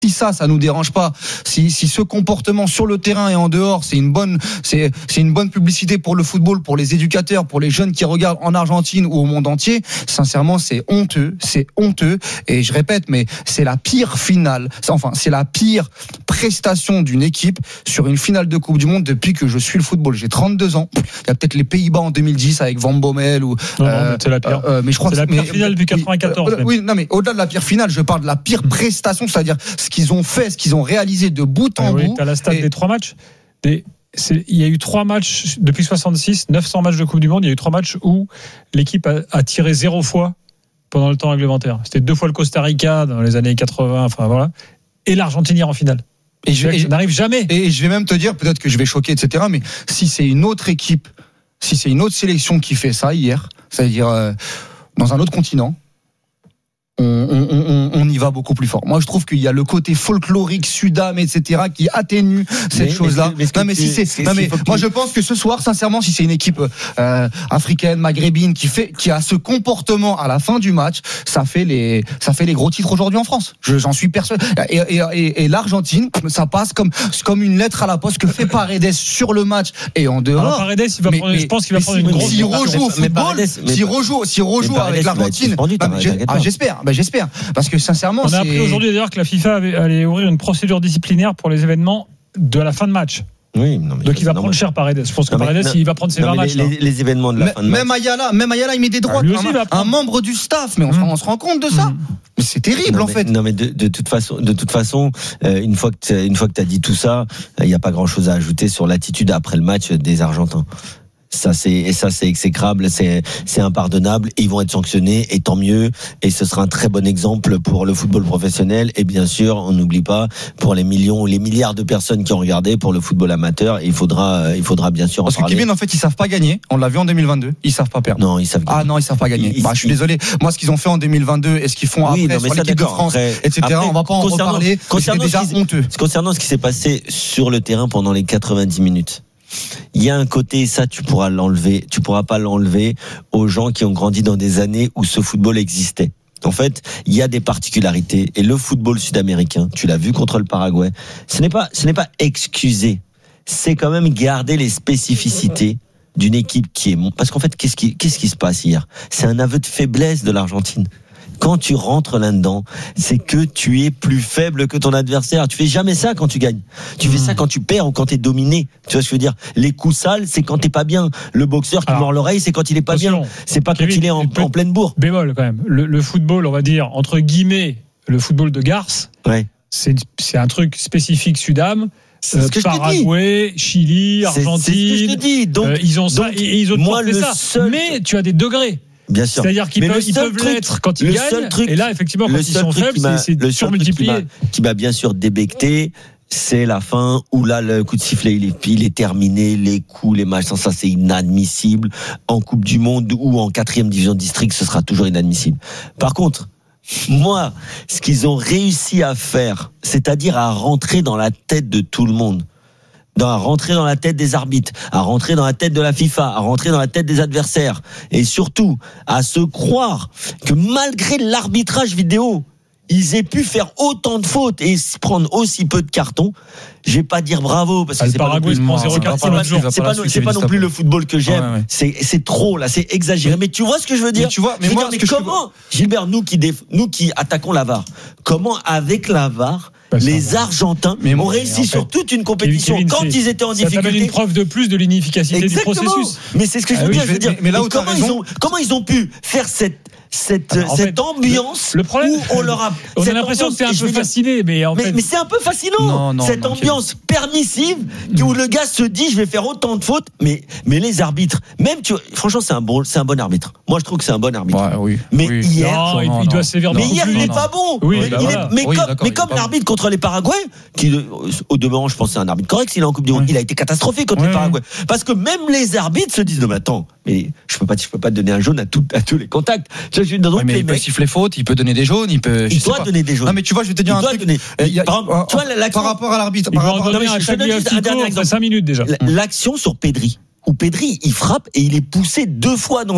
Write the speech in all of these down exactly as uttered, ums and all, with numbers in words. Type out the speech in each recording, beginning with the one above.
Si ça, ça nous dérange pas, si, si ce comportement sur le terrain et en dehors, c'est une bonne, c'est, c'est une bonne publicité pour le football, pour les éducateurs, pour les jeunes qui regardent en Argentine ou au monde entier, sincèrement, c'est honteux, c'est honteux. Et je répète, mais c'est la pire finale, enfin, c'est la pire prestation d'une équipe sur une finale de Coupe du Monde depuis que je suis le football. J'ai trente-deux ans. Il y a peut-être les Pays-Bas en deux mille dix avec Van Bommel ou. Non, euh, non, c'est la pire. Euh, mais je crois c'est que la pire mais, finale depuis quatre-vingt-quatorze. Oui, oui, non, mais au-delà de la pire finale, je parle de la pire prestation, c'est-à-dire ce qu'ils ont fait, ce qu'ils ont réalisé de bout en ah, bout. Oui, t'as la stat et... des trois matchs. Des... C'est, il y a eu trois matchs depuis soixante-six, neuf cents matchs de Coupe du Monde. Il y a eu trois matchs où l'équipe a, a tiré zéro fois pendant le temps réglementaire. C'était deux fois le Costa Rica dans les années quatre-vingts, enfin voilà, et l'Argentine en finale. Et je, et ça n'arrive jamais. Et je vais même te dire, peut-être que je vais choquer, et cetera. Mais si c'est une autre équipe, si c'est une autre sélection qui fait ça hier, c'est-à-dire euh, dans un autre continent. On, on, on, on y va beaucoup plus fort. Moi, je trouve qu'il y a le côté folklorique, Sudam, et cetera, qui atténue cette mais, chose-là. Mais, mais, non, mais si c'est, c'est non, mais moi, je pense que ce soir, sincèrement, si c'est une équipe euh, africaine, maghrébine, qui fait, qui a ce comportement à la fin du match, ça fait les, ça fait les gros titres aujourd'hui en France. Je, j'en suis persuadé. Et, et, et, et l'Argentine, ça passe comme, comme une lettre à la poste que fait Paredes sur le match et en dehors. Alors, Paredes, il va mais, prendre, mais, je pense qu'il va prendre une grosse. S'il rejoue au football, s'il rejoue, s'il rejoue avec l'Argentine, j'espère. Ben j'espère, parce que sincèrement, on a c'est... appris aujourd'hui d'ailleurs que la FIFA avait, allait ouvrir une procédure disciplinaire pour les événements de la fin de match. Oui, non, mais donc il va prendre cher Paredes. Je pense que non, Paredes non, il va prendre ses vingt matchs. Les, les, les événements de la mais, fin de match. Même Ayala, même Ayala, il met des droits. Ah, un, un membre du staff, mais on, mmh. on se rend compte de ça. Mmh. Mais c'est terrible non, en mais, fait. Non mais de, de toute façon, de toute façon, euh, une fois que une fois que t'as dit tout ça, il n'y a pas grand-chose à ajouter sur l'attitude après le match des Argentins. Ça c'est et ça c'est exécrable, c'est c'est impardonnable. Et ils vont être sanctionnés et tant mieux. Et ce sera un très bon exemple pour le football professionnel et bien sûr, on n'oublie pas pour les millions ou les milliards de personnes qui ont regardé pour le football amateur. Il faudra il faudra bien sûr en parce parler. Parce que Kevin, en fait, ils savent pas gagner. On l'a vu en deux mille vingt-deux. Ils savent pas perdre. Non, ils savent. Ah non, ils savent pas gagner. Ils, bah, je suis ils... désolé. Moi, ce qu'ils ont fait en deux mille vingt-deux et ce qu'ils font oui, après non, sur l'équipe de France, après, et cetera. Après, on va pas en reparler. Concernant c'est déjà ce honteux. Concernant ce qui s'est passé sur le terrain pendant les quatre-vingt-dix minutes. Il y a un côté, ça tu pourras l'enlever, tu pourras pas l'enlever aux gens qui ont grandi dans des années où ce football existait. En fait, il y a des particularités et le football sud-américain, tu l'as vu contre le Paraguay, ce n'est pas, ce n'est pas excusé, c'est quand même garder les spécificités d'une équipe qui est, parce qu'en fait, qu'est-ce qui, qu'est-ce qui se passe hier? C'est un aveu de faiblesse de l'Argentine. Quand tu rentres là-dedans, c'est que tu es plus faible que ton adversaire. Tu fais jamais ça quand tu gagnes. Tu mmh. fais ça quand tu perds ou quand t'es dominé. Tu vois ce que je veux dire? Les coups sales, c'est quand t'es pas bien. Le boxeur qui Alors, mord l'oreille, c'est quand il est pas bien. C'est pas Kevin, quand il est en, en pleine bourre. Bémol quand même. Le, le football, on va dire entre guillemets, le football de garce. Ouais. C'est c'est un truc spécifique Sudam. C'est ce que euh, Paraguay, Chili, Argentine. C'est, c'est ce que je te dis. Donc, euh, ils ont ça donc, et ils ont moi, fait ça. Seul... Mais tu as des degrés. Bien sûr. C'est-à-dire qu'ils peuvent, ils peuvent truc, l'être quand ils gagnent. Truc, et là, effectivement, quand ils sont faibles, c'est, c'est surmultiplié. Qui m'a, qui m'a bien sûr débecté, c'est la fin où là, le coup de sifflet, il est, il est terminé, les coups, les matchs, ça, c'est inadmissible. En Coupe du Monde ou en quatrième division de district, ce sera toujours inadmissible. Par contre, moi, ce qu'ils ont réussi à faire, c'est-à-dire à rentrer dans la tête de tout le monde, à rentrer dans la tête des arbitres, à rentrer dans la tête de la FIFA, à rentrer dans la tête des adversaires, et surtout à se croire que malgré l'arbitrage vidéo, ils aient pu faire autant de fautes et prendre aussi peu de cartons. Je vais pas dire bravo parce que c'est pas, plus, non, c'est pas, c'est pas, c'est pas, c'est pas non plus le football que j'aime. Ouais, ouais. C'est, c'est trop là, c'est exagéré. Mais tu vois ce que je veux dire? Mais tu vois, mais, je veux moi, dire, mais comment, je... Gilbert, nous qui déf... nous qui attaquons la V A R, comment avec la V A R bah, les Argentins mais ont réussi sur fait, toute une compétition Kevin, quand ils étaient en difficulté. Ça t'amène une preuve de plus de l'inefficacité Exactement. du processus. Mais c'est ce que je veux ah, dire. Oui, je veux dire. Mais, mais là où comment ils ont, comment ils ont pu faire cette cette Alors, cette fait, ambiance le, le problème, où on leur a on a l'impression que c'est un peu fasciné mais en mais, fait mais c'est un peu fascinant non, non, cette non, ambiance permissive mmh. où le gars se dit je vais faire autant de fautes mais mais les arbitres même tu franchement c'est un bon c'est un bon arbitre moi je trouve que c'est un bon arbitre ouais, oui, mais oui. hier non, non, il, il doit sévèrement mais hier il n'est pas bon oui, mais, bah il voilà. est, mais oui, comme mais comme l'arbitre contre les Paraguay qui au demeurant je pense c'est un arbitre correct s'il est en Coupe du Monde il a été catastrophique contre les Paraguay parce que même les arbitres se disent non mais attends mais je peux pas je peux pas donner un jaune à tout à tous les contacts je suis dans il peut siffler faute, il peut donner des jaunes, il peut. Il doit donner des jaunes. Non mais tu vois, je vais te dire il un truc. Donner, il y a, par, par, tu vois, par rapport à l'arbitre, il par va rapport en donner à à chaque un dernier exemple. cinq minutes déjà. L'action sur Pedri, où Pedri il frappe et il est poussé deux fois dans le dos.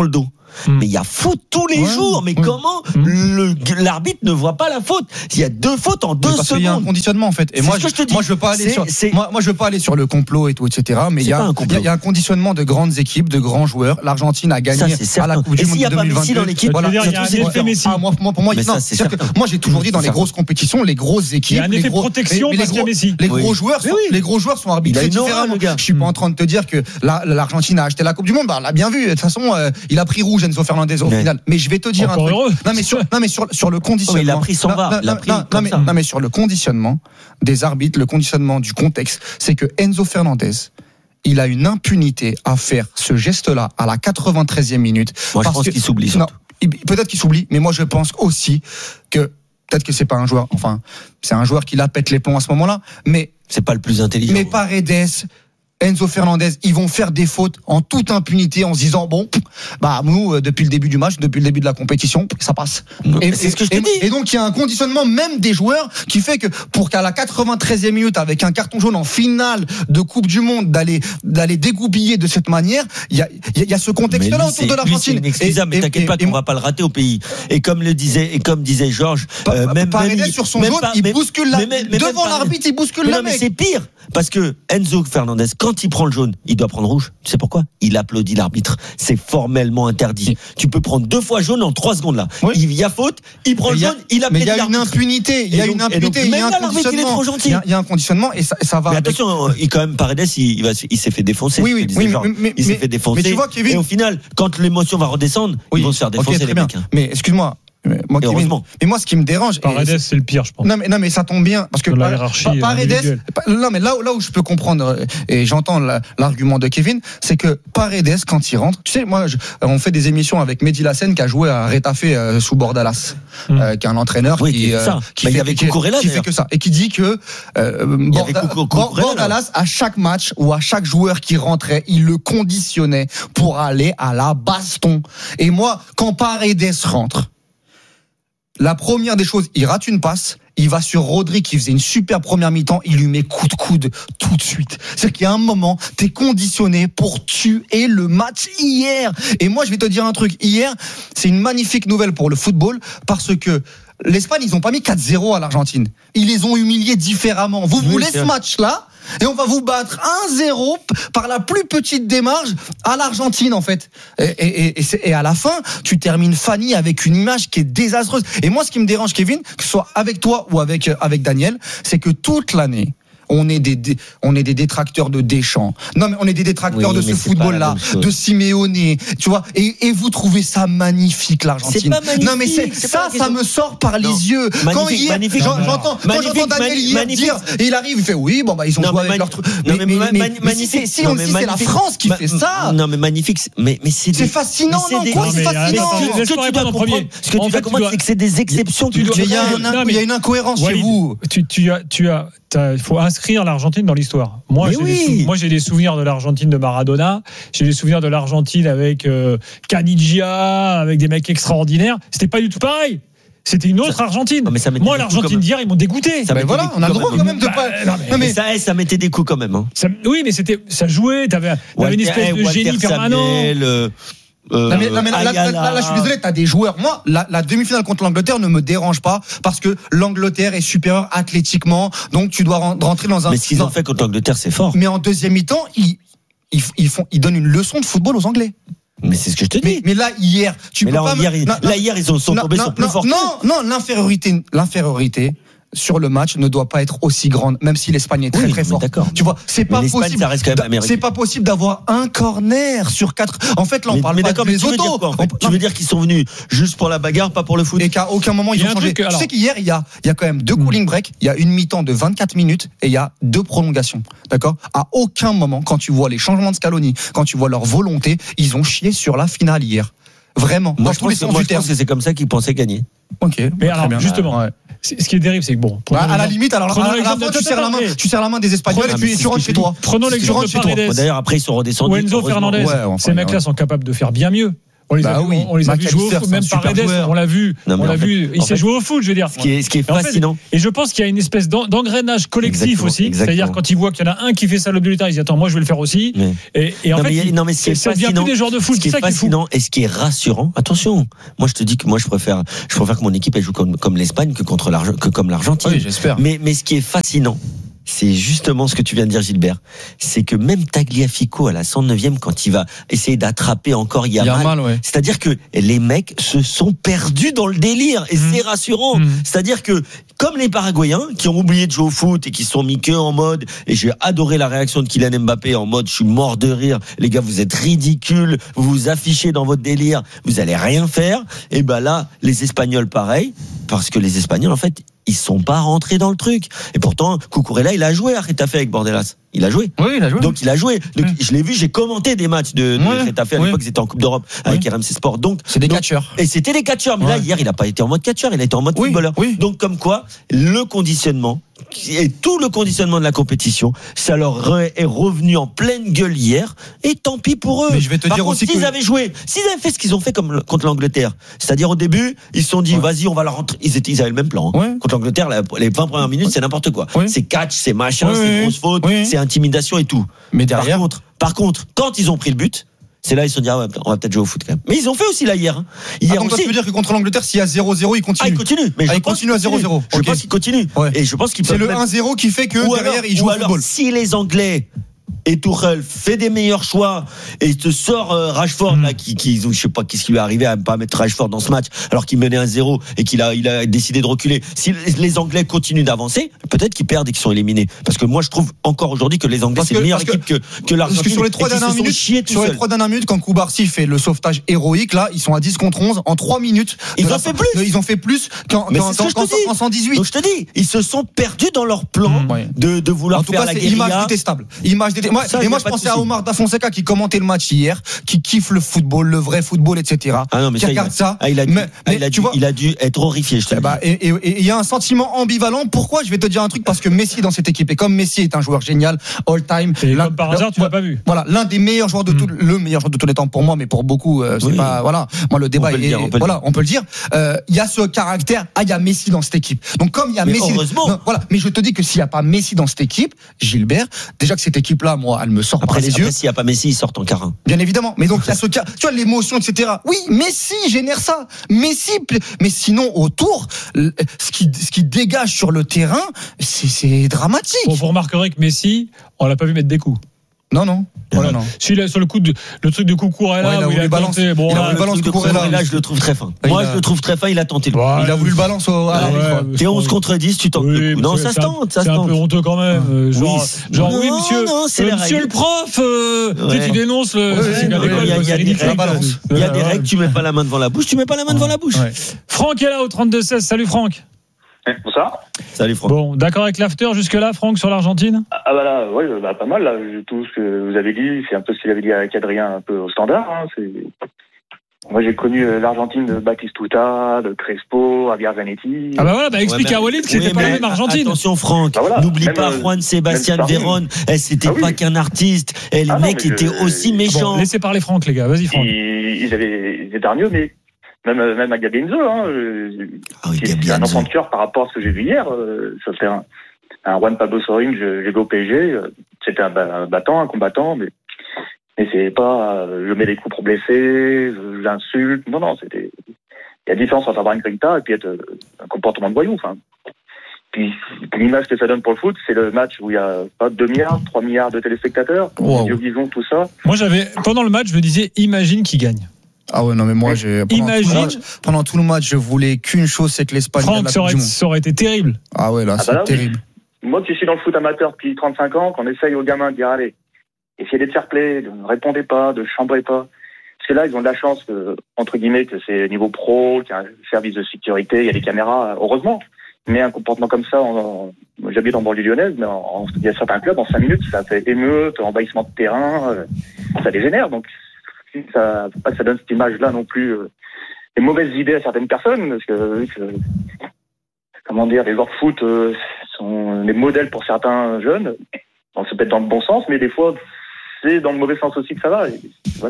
Mmh. Mais il y a faute tous les ouais, jours. Mais ouais. comment mmh. le, l'arbitre ne voit pas la faute? Il y a deux fautes en deux parce secondes. Il y a un conditionnement en fait. Et c'est moi, je, je moi, je veux pas aller c'est, sur, c'est... Moi, moi, je veux pas aller sur le complot et tout, et cetera. Mais il y, a, il y a un conditionnement de grandes équines, de grands joueurs. L'Argentine a gagné à la Coupe du Monde deux mille vingt-deux. Dans l'équipe, voilà, il y a un effet Messi. Ah, moi, pour moi, non, c'est que moi, j'ai toujours dit dans les grosses compétitions, les grosses équipes, il y a un effet protection parce qu'il y a Messi. Les gros joueurs, les gros joueurs sont arbitrés différemment. Je suis pas en train de te dire que l'Argentine a acheté la Coupe du Monde. On l'a bien vu. De toute façon, il a pris rouge Enzo Fernandez au final. Mais je vais te dire un truc. Non mais sur, non mais sur, sur le conditionnement. Oh, il a pris son va. Non, non, non, mais, non mais sur le conditionnement des arbitres, le conditionnement du contexte, c'est que Enzo Fernandez, il a une impunité à faire ce geste-là à la quatre-vingt-treizième minute. Moi, je pense que, qu'il s'oublie. Non, peut-être qu'il s'oublie, mais moi je pense aussi que peut-être que c'est pas un joueur. Enfin, c'est un joueur qui la pète les plombs à ce moment-là, mais c'est pas le plus intelligent. Mais Paredes, Enzo Fernandez, ils vont faire des fautes en toute impunité en se disant bon, bah nous depuis le début du match, depuis le début de la compétition, ça passe. Et, c'est ce que je te et, dis. Et donc il y a un conditionnement même des joueurs qui fait que pour qu'à la quatre-vingt-treizième minute avec un carton jaune en finale de Coupe du Monde d'aller d'aller dégoupiller de cette manière, il y a il y a ce contexte-là lui, autour de l'Argentine. Excusez-moi, mais t'inquiète pas qu'on va pas le rater au pays. Et comme le disait et comme disait Georges, euh, même Paredes sur son jaune, il bouscule la devant l'arbitre, il bouscule la mec. Mais c'est pire parce que Enzo Fernandez quand il prend le jaune, il doit prendre rouge. Tu sais pourquoi? Il applaudit l'arbitre. C'est formellement interdit. Oui. Tu peux prendre deux fois jaune en trois secondes là. Oui. Il y a faute, il prend le jaune, il applaudit l'arbitre. Mais il y a une impunité. Il y a une impunité. Il y a un conditionnement. Il est trop gentil. Il y a un conditionnement et ça, ça va. Mais attention, il quand même Paredes, il, il, va, il s'est fait défoncer. Oui, oui, oui. Mais, mais, il s'est fait défoncer. Mais tu vois, Kevin. Et au final, quand l'émotion va redescendre, oui. ils vont se faire défoncer okay, les mecs. Mais excuse-moi. Moi, Kevin, mais moi, ce qui me dérange. Paredes, c'est le pire, je pense. Non, mais, non, mais ça tombe bien. Parce que la hiérarchie, Paredes, non, mais là, là où je peux comprendre, et j'entends la, l'argument de Kevin, c'est que Paredes, quand il rentre, tu sais, moi, je, on fait des émissions avec Mehdi Lassène qui a joué à Retafe euh, sous Bordalas, mm. euh, qui est un entraîneur oui, qui, qui, euh, qui, bah, fait, qui, qui, qui fait que ça. Et qui dit que euh, Borda, Bordalas, à chaque match ou à chaque joueur qui rentrait, il le conditionnait pour aller à la baston. Et moi, quand Paredes rentre, la première des choses, il rate une passe, il va sur Rodri qui faisait une super première mi-temps, il lui met coup de coude tout de suite. C'est-à-dire qu'il y a un moment, t'es conditionné pour tuer le match hier. Et moi, je vais te dire un truc. Hier, c'est une magnifique nouvelle pour le football parce que l'Espagne, ils ont pas mis quatre zéro à l'Argentine. Ils les ont humiliés différemment. Vous oui, voulez ce match-là ? Et on va vous battre un zéro par la plus petite démarche à l'Argentine, en fait. Et, et, et, et à la fin, tu termines Fanny avec une image qui est désastreuse. Et moi, ce qui me dérange, Kevin, que ce soit avec toi ou avec, avec Daniel, c'est que toute l'année, on est des, des on est des détracteurs de Deschamps. Non mais on est des détracteurs oui, de ce football-là, de Simeone, tu vois. Et, et vous trouvez ça magnifique l'Argentine. C'est pas magnifique. Non mais c'est, c'est ça, ça me sort par non. les yeux. Magnifique, quand hier, magnifique, j'entends, quand j'entends Daniel hier magnifique. dire, et il arrive, il fait oui, bon bah ils ont non, joué avec mani- leur truc. Mais, mais, mais, mais, mais si, si, si, non, mais si c'est la France qui ma- fait ça. Non mais magnifique, mais mais c'est c'est fascinant, non quoi, c'est fascinant. Ce que tu dois comprendre, ce que tu dois comprendre, c'est que c'est des exceptions. Il y a une incohérence chez vous. Tu as, tu as. Il faut inscrire l'Argentine dans l'histoire. Moi, j'ai, oui. des sou- moi j'ai des souvenirs de l'Argentine de Maradona. J'ai des souvenirs de l'Argentine avec euh, Canigia, avec des mecs extraordinaires. C'était pas du tout pareil. C'était une autre Argentine. Non, moi, l'Argentine d'hier, ils m'ont dégoûté. Ça, mais voilà, on a le droit quand même de pas. Non, mais, non, mais ça, ça mettait des coups quand même. Hein. Ça, oui, mais c'était, ça jouait. T'avais, t'avais une espèce de Walter génie permanent. Samuel, euh... Euh, non mais, non mais là, là, là, là, là, je suis désolé, t'as des joueurs. Moi, la, la demi-finale contre l'Angleterre ne me dérange pas parce que l'Angleterre est supérieure athlétiquement, donc tu dois rentrer dans un. Mais ce qu'ils dans... ont fait contre l'Angleterre, c'est fort. Mais en deuxième mi-temps, ils, ils, ils font, ils donnent une leçon de football aux Anglais. Mais c'est ce que je te dis. Mais, mais là hier, tu mais peux là, pas. Hier, me... ils, non, là hier, ils ont sont tombés non, sur plus non, fort. Non, non, l'infériorité, l'infériorité. Sur le match ne doit pas être aussi grande, même si l'Espagne est très oui, très forte. D'accord. Tu vois, c'est pas possible. Ça reste quand même c'est pas possible d'avoir un corner sur quatre. En fait, là, on mais, parle mais pas d'accord, de mais les autos. Veux quoi, en fait tu veux dire qu'ils sont venus juste pour la bagarre, pas pour le foot? Et qu'à aucun moment ils ont changé. Tu sais qu'hier il y a, il y a quand même deux cooling breaks, il y a une mi-temps de vingt-quatre minutes et il y a deux prolongations. D'accord? À aucun moment, quand tu vois les changements de Scaloni, quand tu vois leur volonté, ils ont chié sur la finale hier. Vraiment. Moi, je pense, que, moi je pense que c'est comme ça qu'ils pensaient gagner. Ok. Mais alors, bien. justement, ouais. ce qui est terrible, c'est que bon. Bah, à la limite, alors à la fin, tu serres la main, tu serres la main des Espagnols et puis tu rentres chez toi. Prenons l'exemple de Paredes. D'ailleurs, après, ils sont redescendus. Ou Enzo Fernandez. Ces mecs-là sont capables de faire bien mieux. On les Bah a vu, oui. on les a vu jouer au McAllister, foot, c'est un même super Paredes, joueur. on l'a vu, Non, mais on l'a en fait- vu, il en sait fait- jouer au foot, je veux dire. Ce qui est, ce qui est Et en fait, fascinant. Et je pense qu'il y a une espèce d'en- d'engrenage collectif Exactement, aussi. exactement. C'est-à-dire quand il voit qu'il y en a un qui fait ça à l'autre de l'État, il dit attends, moi je vais le faire aussi. Mais- Et, et en Non, fait, mais, il- non, mais ce qui est ça devient fascinant, plus des joueurs de foot. ce qui C'est est ça qui est fou. fascinant et ce qui est rassurant, attention, moi je te dis que moi je préfère, je préfère que mon équipe elle joue comme, comme l'Espagne que contre l'Arge- que comme l'Argentine. Oui, j'espère. Mais, mais ce qui est fascinant, c'est justement ce que tu viens de dire, Gilbert. C'est que même Tagliafico, à la cent neuvième, quand il va essayer d'attraper encore Il y a Yamal, mal, ouais. c'est-à-dire que les mecs se sont perdus dans le délire. Et Mmh. c'est rassurant. Mmh. C'est-à-dire que, comme les Paraguayens, qui ont oublié de jouer au foot et qui se sont mis que en mode, et j'ai adoré la réaction de Kylian Mbappé en mode, je suis mort de rire. Les gars, vous êtes ridicules. Vous vous affichez dans votre délire. Vous allez rien faire. Et ben là, les Espagnols, pareil. Parce que les Espagnols, en fait, ils sont pas rentrés dans le truc. Et pourtant, Cucurella, il a joué à Getafe avec Bordelas. Il a joué. Oui, il a joué. Donc il a joué. Donc Ouais. je l'ai vu, j'ai commenté des matchs de, de Ouais. Getafe à Ouais. l'époque, ils étaient en Coupe d'Europe avec Ouais. R M C Sport. Donc C'est des donc- catcheurs. et c'était des catcheurs. Mais là Ouais. hier, il a pas été en mode catcheur, il a été en mode Oui, footballeur. oui. Donc comme quoi, le conditionnement et tout le conditionnement de la compétition, ça leur re- est revenu en pleine gueule hier. Et tant pis pour eux. Mais je vais te Par dire contre, aussi s'ils que- avaient joué, s'ils avaient fait ce qu'ils ont fait comme le- contre l'Angleterre, c'est-à-dire au début, ils se sont dit, Ouais. vas-y, on va leur rentrer. Ils étaient, ils avaient le même plan. hein. Ouais. Contre l'Angleterre, la- les vingt premières minutes, c'est n'importe quoi. Ouais. C'est catch, c'est machin, Ouais, c'est ouais, grosse faute, ouais. c'est intimidation et tout. Mais Par derrière, contre, par contre, quand ils ont pris le but, c'est là ils se sont dit, ah ouais, on va peut-être jouer au foot quand même. Mais ils ont fait aussi là hier. hein. Hier attends, toi, aussi. tu veux dire que contre l'Angleterre, s'il y a zéro zéro, il Ah, continue. il continue. Mais Ah, je il pense continue à qu'il continue. zéro zéro. Je Ok. pense qu'il continue. Ouais. Et je pense qu'ils C'est peuvent le même- un zéro qui fait que Ou derrière, alors- il joue ou au alors, football. si les Anglais et Tuchel fait des meilleurs choix et il te sort euh, Rashford Mm. là qui, qui je sais pas qu'est-ce qui lui est arrivé à ne pas mettre Rashford dans ce match alors qu'il menait un zéro et qu'il a il a décidé de reculer. Si les Anglais continuent d'avancer, peut-être qu'ils perdent et qu'ils sont éliminés. Parce que moi je trouve encore aujourd'hui que les Anglais Parce c'est que- une meilleure parce que- équipe que que Parce que l'Argentine. sur les trois et qu'ils se dernières sont minutes, chiés tout sur les seuls. trois dernières minutes, quand Koubarsi fait le sauvetage héroïque, là, ils sont à dix contre onze en trois minutes. Ils de ont la- fait plus. de- Ils ont fait plus qu'en Mais qu'en- c'est ce que je te qu'en- dis. qu'en cent dix-huit. Donc je te dis, ils se sont perdus dans leur plan Mm. Ouais. de de vouloir En tout faire cas, la c'est guérilla. image détestable. Image détestable. Moi, Ça, et y moi, a je pas de pensais à souci. Omar Da Fonseca qui commentait le match hier, qui kiffe le football, le vrai football, et cetera. Ah non, mais qui ça, il a- regarde ça. Ah, il a dû, mais, ah, mais il a tu dû, vois, il a dû être horrifié, je te eh le bah, dis. et et- et il y a un sentiment ambivalent. Pourquoi? Je vais te dire un truc, parce que Messi dans cette équipe, et comme Messi est un joueur génial, all time. Et l'un- comme par hasard, tu l'as pas vu. Voilà, l'un des meilleurs joueurs de Mm. tout, le meilleur joueur de tous les temps pour moi, mais pour beaucoup, euh, c'est Oui. pas, voilà. Moi, le débat On peut le est, dire, on peut le voilà, on peut le dire. Euh, Il y a ce caractère, ah, il y a Messi dans cette équipe. Donc, comme il y a Mais Messi. heureusement. Non, voilà. Mais je te dis que s'il n'y a pas Messi dans cette équipe, Gilbert, déjà que cette équipe-là, moi, elle me sort Après, par les après, yeux. s'il n'y a pas Messi, ils sortent en carin. Bien évidemment. Mais donc, il y a ce cas, tu vois, l'émotion, et cetera. Oui, Messi génère ça. Messi, pl- mais sinon, autour, l- ce qui, ce qui dégage sur le terrain, c'est, c'est dramatique. Bon, vous remarquerez que Messi, on l'a pas vu mettre des coups. Non, non. Voilà, non. Si là, sur le coup de, le truc de Cucurella, Ouais, il a où il voulu a balancer. tenté, bon, Il a là, voulu balancer Le truc de Cucurella. Cucurella, je le trouve très fin. Il Moi, a- je le trouve très fin, il a tenté le coup. Ouais, Il a voulu le balance au, à Ah l'arbitre, ouais, quoi. mais T'es onze contre dix, tu tentes Oui, le coup. Non, mais ça c'est se un- tente, ça se C'est un tente. peu honteux quand même. euh, Genre, Oui. genre Non, oui, monsieur, non, c'est euh, les monsieur règles. le prof, euh, tu sais, Ouais. tu dénonces le. Ouais, c'est qu'à ouais, l'école, il y a- il y a c'est des ridicule. règles. balance. Il y a des Ouais, règles, tu mets pas la main devant la bouche, tu mets pas la main devant la bouche. ouais. Franck est là au trente-deux seize. Salut Franck. Bonsoir. Salut Franck. Bon, d'accord avec l'after jusque-là, Franck, sur l'Argentine? Ah bah là, ouais, bah, pas mal là. Tout ce que vous avez dit, c'est un peu ce qu'il avait dit avec Adrien, un peu au standard. Hein, c'est... Moi, j'ai connu euh, l'Argentine de Batistuta, de Crespo, Javier Zanetti. Ah bah voilà, bah explique Ouais, mais- à Walid que Oui, c'était pas mais la même Argentine. Attention Franck, Bah voilà, n'oublie même, pas euh, Juan Sébastien même Paris. Véron. Eh, c'était Ah oui. pas qu'un artiste. Eh, les Ah non, mecs mais étaient je- aussi méchants. Bon, laissez parler Franck, les gars. Vas-y, Franck. Ils, ils avaient, ils étaient hargneux, mais même, euh, même à Gabi Enzo, hein, euh, Ah oui, qui est Gabi un Enzo. enfant de cœur par rapport à ce que j'ai vu hier euh, sur le terrain. Un Juan Pablo Sorin, je, j'ai vu au P S G, euh, c'était un, ba- un battant, un combattant, mais, mais c'est pas, euh, je mets des coups pour blesser, je- j'insulte, non, non, c'était, il y a différence entre avoir une grinta et puis être euh, un comportement de voyou, enfin. Puis, l'image que ça donne pour le foot, c'est le match où il y a pas deux milliards, trois milliards de téléspectateurs, Wow. Vision, tout ça. Moi, j'avais, pendant le match, je me disais, imagine qui gagne. Ah ouais, non, mais moi, j'ai, pendant Imagine- tout le match, pendant tout le match, je voulais qu'une chose, c'est que l'Espagne gagne Franck, la ça Coupe aurait, du Monde. ça aurait été terrible. Ah ouais, là, Ah c'est bah là, oui. terrible. Moi qui suis dans le foot amateur depuis trente-cinq ans, qu'on essaye aux gamins de dire allez, essayez d'être fair play, de ne répondez pas, de chambrez pas. Parce que là, ils ont de la chance que, entre guillemets, que c'est niveau pro, qu'il y a un service de sécurité, il y a des caméras, heureusement. Mais un comportement comme ça, en, en, j'habite en banlieue lyonnaise, mais en, en, il y a certains clubs, en cinq minutes, ça fait émeute, envahissement de terrain, euh, ça dégénère. Donc, ça, faut pas que ça donne cette image-là non plus, euh, des mauvaises idées à certaines personnes, parce que, vu que comment dire, les joueurs de foot euh, sont des modèles pour certains jeunes. Bon, c'est peut-être dans le bon sens, mais des fois, c'est dans le mauvais sens aussi que ça va. Et voilà, c'est...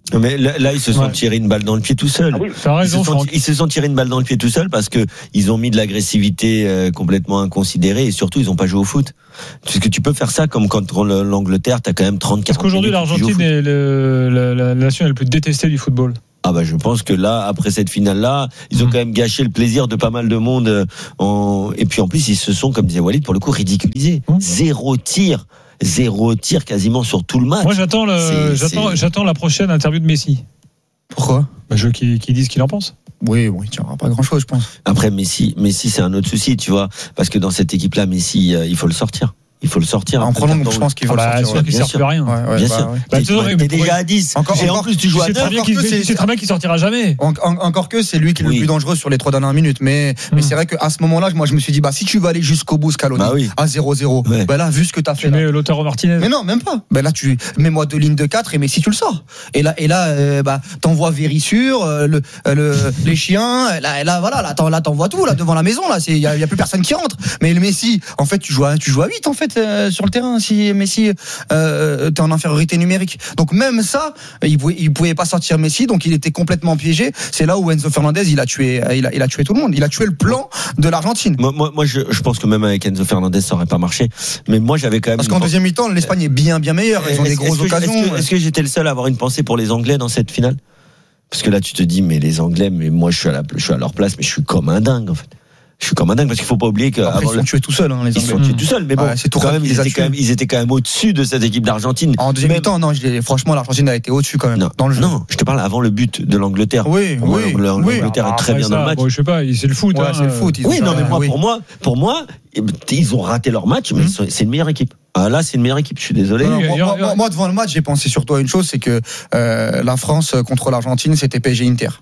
Mais là, là, ils se sont Ouais. tirés une balle dans le pied tout seuls. Ah oui. T'as Ils raison, se, sont, Franck. ils se sont tirés une balle dans le pied tout seuls parce que ils ont mis de l'agressivité euh, complètement inconsidérée et surtout ils n'ont pas joué au foot. Parce que tu peux faire ça comme contre le- l'Angleterre, t'as quand même trente Parce quarante qu'aujourd'hui, minutes où tu joues au l'Argentine foot. est le- la, la- la nation la plus détestée du football. Ah bah je pense que là, après cette finale-là, ils ont Mm. quand même gâché le plaisir de pas mal de monde. euh, En... Et puis en plus, ils se sont, comme disait Walid, pour le coup ridiculisés. Mm. Zéro tir, zéro tir quasiment sur tout le match. Moi, j'attends, le, C'est- j'attends, c'est- j'attends la prochaine interview de Messi. Pourquoi? Bah, je veux qu'il, qu'il dise ce qu'il en pense. Oui, oui, tu n'auras pas grand-chose, je pense. Après Messi, Messi c'est un autre souci, tu vois, parce que dans cette équipe-là, Messi, euh, il faut le sortir. Il faut le sortir. En Après, prolongue, t'attends- je pense qu'il Ah faut bah, le sûr sortir. qu'il bien sert sûr. plus à rien. Ouais, ouais, Bien bah, sûr. ouais. Bah, T'es- tu sais, t'es mais déjà pourquoi- à dix. Encore- Et en encore- plus, tu joues à Tu sais très neuf. bien qu'il, que c'est- tu sais très bien qu'il sortira jamais. En- en- encore que c'est lui qui est le Oui. plus dangereux sur les trois dernières minutes. Mais, mais Hmm. c'est vrai qu'à ce moment-là, moi, je me suis dit, bah, si tu veux aller jusqu'au bout, Scaloni, Bah oui. à zéro zéro, Ouais. bah là, vu ce que tu as Tu fait là. mets Lautaro Martinez. Mais non, même pas. Ben là, tu mets-moi deux lignes de quatre et mais si tu le sors. Et là, et là, euh, bah, t'envoies Vérissure, euh, le, euh, le, les chiens. Là, là, voilà, là, t'en- là, t'envoies tout là devant la maison. Là, c'est il y a, y a plus personne qui rentre. Mais le Messi, en fait, tu joues à, tu joues à huit en fait euh, sur le terrain. Si Messi, euh, t'es en infériorité numérique. Donc même ça, il pouvait, il pouvait pas sortir Messi, donc il était complètement piégé. C'est là où Enzo Fernandez, il a tué, il a, il a tué tout le monde. Il a tué le plan de l'Argentine. Moi, moi, moi, je, je pense que même avec Enzo Fernandez, ça aurait pas marché. Mais moi, j'avais quand même. Parce une qu'en pen- deuxième mi-temps, l'Espagne est bien, bien meilleure. Ils ont Est-ce- des grosses est-ce que- occasions. Est-ce que, est-ce que j'étais le seul à avoir une pensée pour les Anglais dans cette finale? Parce que là, tu te dis, mais les Anglais, mais moi, je suis à, la, je suis à leur place, mais je suis comme un dingue, en fait. Je suis comme un dingue parce qu'il faut pas oublier que Après, avant ils le- sont tués tout seuls, hein, les ils Anglais. sont tués tout seuls, mais bon, Ouais, c'est tout quand même, qui ils les a étaient quand tués. même, ils étaient quand même au-dessus de cette équipe d'Argentine. En deuxième Même- mi-temps, non, je dis, franchement, l'Argentine a été au-dessus quand même Non, dans le jeu. non, je te parle avant le but de l'Angleterre. Oui, Pour moi, oui, l'Ang- oui. l'Angleterre est très Après bien ça, dans le match. bon, je sais pas, c'est le foot. Ouais, hein. c'est le foot. ils Oui, ont non, pas- mais moi, oui. pour moi, pour moi, ils ont raté leur match, mais Mhm. ils sont- c'est une meilleure équipe. Ah, là, c'est une meilleure équipe. Je suis désolé. Non, non, Oui, moi, il y a- moi- il y a- moi, devant le match, j'ai pensé surtout à une chose, c'est que euh, la France contre l'Argentine, c'était P S G Inter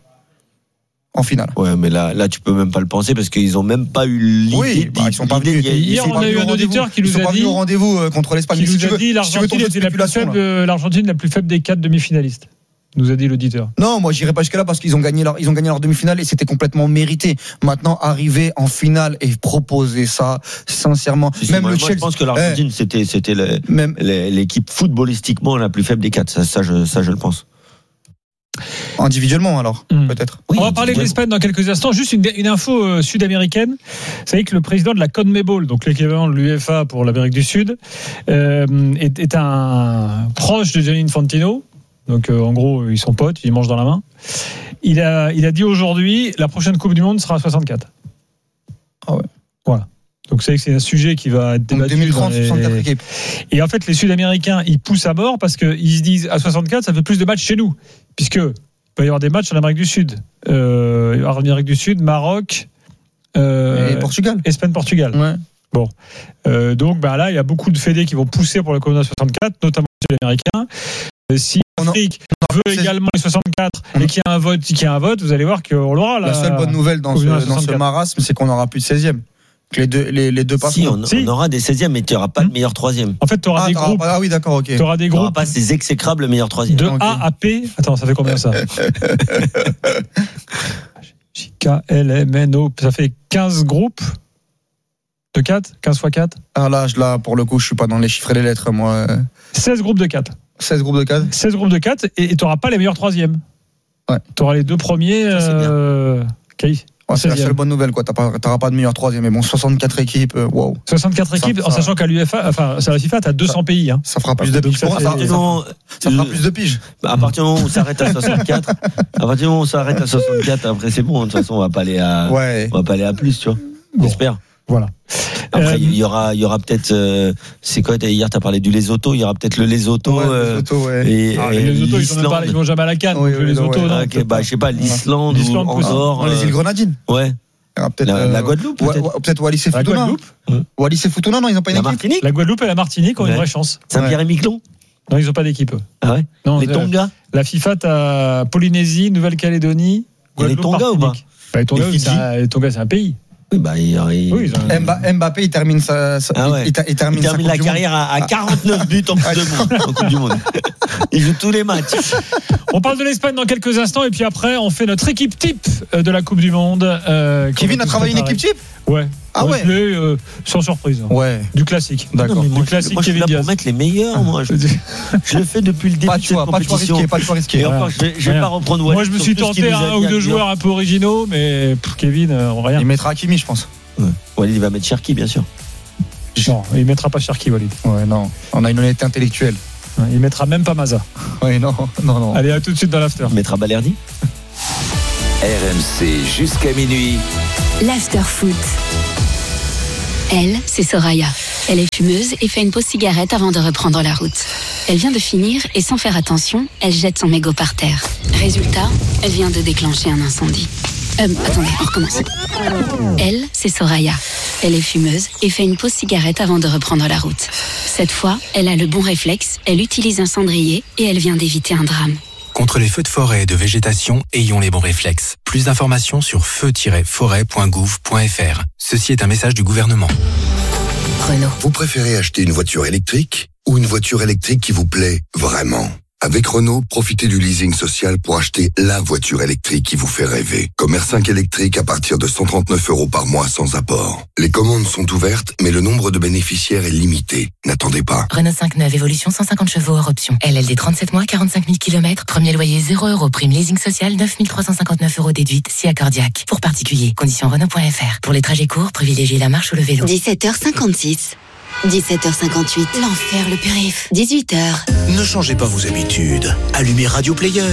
en finale. Ouais, mais là, là, tu peux même pas le penser parce qu'ils ont même pas eu l'idée. Oui, bah, ils sont pas l'idée venus. d'y aller. Hier, Ils sont on pas a eu venus un au rendez-vous. auditeur qui Ils nous sont a pas venus dit- au rendez-vous euh, contre l'Espagne. Qui Mais si nous tu a veux- dit si tu veux ton l'Argentine jeu de était la plus spéculation, faible, là. l'Argentine la plus faible des quatre demi-finalistes. Nous a dit l'auditeur. Non, moi j'irai pas jusque là parce qu'ils ont gagné leur ils ont gagné leur demi-finale et c'était complètement mérité. Maintenant arriver en finale et proposer ça sincèrement, Si, si, même moi, le moi, Chelsea, je pense que l'Argentine, c'était, c'était le- même le- l'équipe footballistiquement la plus faible des quatre. Ça, ça, je, ça, je le pense. individuellement alors Hmm. peut-être. Oui, On va parler de individuellement. l'Espagne dans quelques instants. Juste une, une info euh, sud-américaine. Vous savez que le président de la CONMEBOL, donc l'équivalent de l'UEFA pour l'Amérique du Sud, euh, est, est un proche de Gianni Infantino. Donc euh, en gros, ils sont potes, ils mangent dans la main. Il a, il a dit aujourd'hui, la prochaine Coupe du Monde sera à soixante-quatre. Ah ouais. Voilà. Donc c'est c'est un sujet qui va être Donc débattu. deux mille trente, dans les- soixante-quatre équipes. Et en fait, les Sud-Américains, ils poussent à mort parce qu'ils se disent à soixante-quatre, ça fait plus de matchs chez nous. Puisque il va y avoir des matchs en Amérique du Sud. Euh, en Amérique du Sud, Maroc, euh, Et Portugal. Espagne, Portugal. Ouais. Euh, donc bah, là, il y a beaucoup de fédés qui vont pousser pour le Coupe du Monde à soixante-quatre, notamment les Sud-Américains. Euh, Si On en- l'Afrique veut c'est- également les soixante-quatre Mhm. et qu'il y a un vote, qu'il y a un vote, vous allez voir qu'on l'aura. La seule bonne nouvelle dans Coupe ce, du Monde à dans ce soixante-quatre. marasme, c'est qu'on n'aura plus de seizième. Que les deux, les, les deux Si, passeront. on, Si. on aura des seizièmes, mais tu n'auras pas Hmm. de meilleur troisième. En fait, tu auras Ah, des t'auras groupes, pas- ah oui, d'accord, ok. tu auras des Tu n'auras groupes pas ces exécrables meilleurs troisièmes. de Ok. A à P. Attends, ça fait combien ça J K L M N O, ça fait quinze groupes de quatre, quinze fois quatre, Ah là, je- là, pour le coup, je suis pas dans les chiffres et les lettres, moi. Euh, seize groupes de quatre. seize groupes de quatre. seize groupes de quatre et tu n'auras pas les meilleurs troisièmes. Ouais. Tu auras les deux premiers. Ça, c'est bien. euh, quali- Ouais, c'est la seizième. seule bonne nouvelle, quoi. T'as pas- T'auras pas de meilleur troisième. Mais bon, soixante-quatre équipes, euh, wow. soixante-quatre Ça- équipes, en ça- sachant qu'à l'UEFA, enfin, à la FIFA, tu as deux cents pays. Hein. Ça fera plus de Donc, piges. ça pour- fait- Ça, À partir du ça- moment- ça fera le- plus de piges. à partir du moment où on s'arrête à soixante-quatre, à partir du moment où on s'arrête à soixante-quatre, après c'est bon. De toute façon, on va pas aller à, Ouais. on va pas aller à plus, tu vois. Bon. J'espère. Voilà. Après, Euh, il y aura, il y aura peut-être. euh, c'est quoi t'as- hier, t'as parlé du Lesotho. Il y aura peut-être le Lesotho. Ouais, euh, les autos, ouais. et, ah, et les autos, ils sont même l'Islande. pas, ils vont jamais à la canne. Oui, donc oui, les non, autos, ouais. non. Ah, ok, bah, je sais pas, l'Islande L'Islande, ou possible. Andorre. Dans les îles euh, Grenadines. Ouais. Il y aura peut-être, La, euh, la Guadeloupe, ouais, peut-être. ouais, peut-être Wallis et La Futuna. Guadeloupe, Wallis et Futuna, non, ils n'ont pas une La équipe. Martinique. la Guadeloupe et la Martinique ont une Ouais. vraie chance. Saint-Pierre-et-Miquelon. Non, ils n'ont pas d'équipe. eux. Ah ouais. Non, Les euh, Tonga. La FIFA, t'as Polynésie, Nouvelle-Calédonie, Il y a les Guadeloupe, Tonga ou pas Martinique. Bah, les Tonga, Les oui, Fidji c'est un- les Tonga, c'est un pays. Oui, bah, il, il- Oui, ils ont- Mba- Mbappé, il termine sa, sa- Ah ouais. il, il- il termine il sa termine Coupe la du Monde. carrière à, à quarante-neuf buts en Coupe du Monde. En Coupe du Monde. Il joue tous les matchs. On parle de l'Espagne dans quelques instants et puis après, on fait notre équipe type de la Coupe du Monde. Euh, qu'on Kevin va a tous travaillé une préparer. équipe type. Ouais. Ah ouais. Mais, euh, sans surprise. Ouais. Du classique. D'accord. Non, mais moi, Du classique moi, je suis Kevin là Diaz. pour mettre les meilleurs, moi. Je, je le fais depuis le début Pas de de cette choix, pas de choix compétition. risqué, pas de choix risqué. Et Rien. encore, je vais, je vais Rien. pas reprendre Moi, Walid je me sur suis tout ce tenté qu'il nous à a un ou dit à deux Lyon. joueurs un peu originaux, mais pff, Kevin, euh, rien. Il mettra Hakimi, je pense. Ouais. Walid, il va mettre Cherki, bien sûr. Non, il mettra pas Cherki, Walid. Ouais, non. On a une honnêteté intellectuelle. Il mettra même pas Maza. Ouais, non, non, non. Allez, à tout de suite dans l'after. Il mettra Balerdi. R M C jusqu'à minuit. L'after foot. Elle, c'est Soraya. Elle est fumeuse et fait une pause cigarette avant de reprendre la route. Elle vient de finir et sans faire attention, elle jette son mégot par terre. Résultat, elle vient de déclencher un incendie. Euh, attendez, on recommence. Elle, c'est Soraya. Elle est fumeuse et fait une pause cigarette avant de reprendre la route. Cette fois, elle a le bon réflexe, elle utilise un cendrier et elle vient d'éviter un drame. Contre les feux de forêt et de végétation, ayons les bons réflexes. Plus d'informations sur feu tiret forêt point gouv point f r. Ceci est un message du gouvernement. Renault. Vous préférez acheter une voiture électrique ou une voiture électrique qui vous plaît vraiment ? Avec Renault, profitez du leasing social pour acheter la voiture électrique qui vous fait rêver. Comme R cinq électrique à partir de cent trente-neuf euros par mois sans apport. Les commandes sont ouvertes, mais le nombre de bénéficiaires est limité. N'attendez pas. Renault cinq neuf, évolution cent cinquante chevaux hors option. L L D trente-sept mois, quarante-cinq mille kilomètres. Premier loyer zéro euros. Prime leasing social neuf mille trois cent cinquante-neuf euros déduite. Si accordiaque. Pour particuliers. Conditions Renault point f r. Pour les trajets courts, privilégiez la marche ou le vélo. dix-sept heures cinquante-six. dix-sept heures cinquante-huit. L'enfer, le périph. dix-huit heures. Ne changez pas vos habitudes. Allumez Radio Player.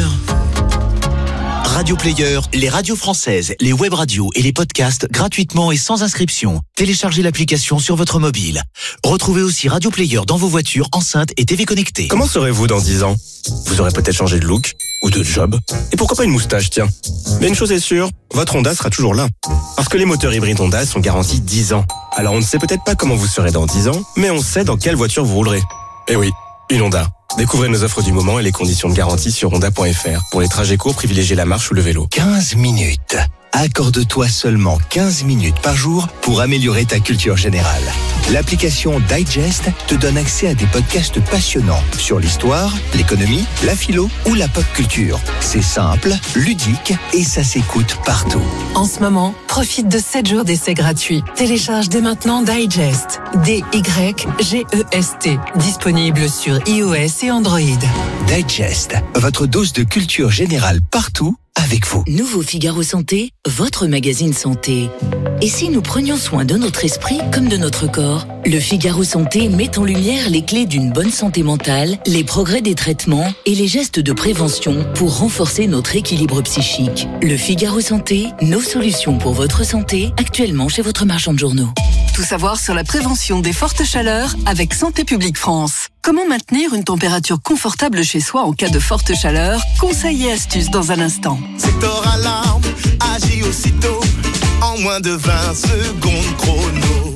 Radio Player, les radios françaises, les web radios et les podcasts gratuitement et sans inscription. Téléchargez l'application sur votre mobile. Retrouvez aussi Radio Player dans vos voitures, enceintes et T V connectées. Comment serez-vous dans dix ans ? Vous aurez peut-être changé de look ou de job. Et pourquoi pas une moustache, tiens. Mais une chose est sûre, votre Honda sera toujours là. Parce que les moteurs hybrides Honda sont garantis dix ans. Alors on ne sait peut-être pas comment vous serez dans dix ans, mais on sait dans quelle voiture vous roulerez. Eh oui, une Honda. Découvrez nos offres du moment et les conditions de garantie sur honda point f r. Pour les trajets courts, privilégiez la marche ou le vélo. quinze minutes. Accorde-toi seulement quinze minutes par jour pour améliorer ta culture générale. L'application Digest te donne accès à des podcasts passionnants sur l'histoire, l'économie, la philo ou la pop culture. C'est simple, ludique et ça s'écoute partout. En ce moment, profite de sept jours d'essai gratuit. Télécharge dès maintenant Digest. D Y G E S T. Disponible sur iOS et Android. Digest, votre dose de culture générale partout avec vous. Nouveau Figaro Santé, votre magazine santé. Et si nous prenions soin de notre esprit comme de notre corps ? Le Figaro Santé met en lumière les clés d'une bonne santé mentale, les progrès des traitements et les gestes de prévention pour renforcer notre équilibre psychique. Le Figaro Santé, nos solutions pour votre santé, actuellement chez votre marchand de journaux. Tout savoir sur la prévention des fortes chaleurs avec Santé publique France. Comment maintenir une température confortable chez soi en cas de forte chaleur ? Conseils et astuces dans un instant. Secteur Alarme agit aussitôt en moins de vingt secondes chrono.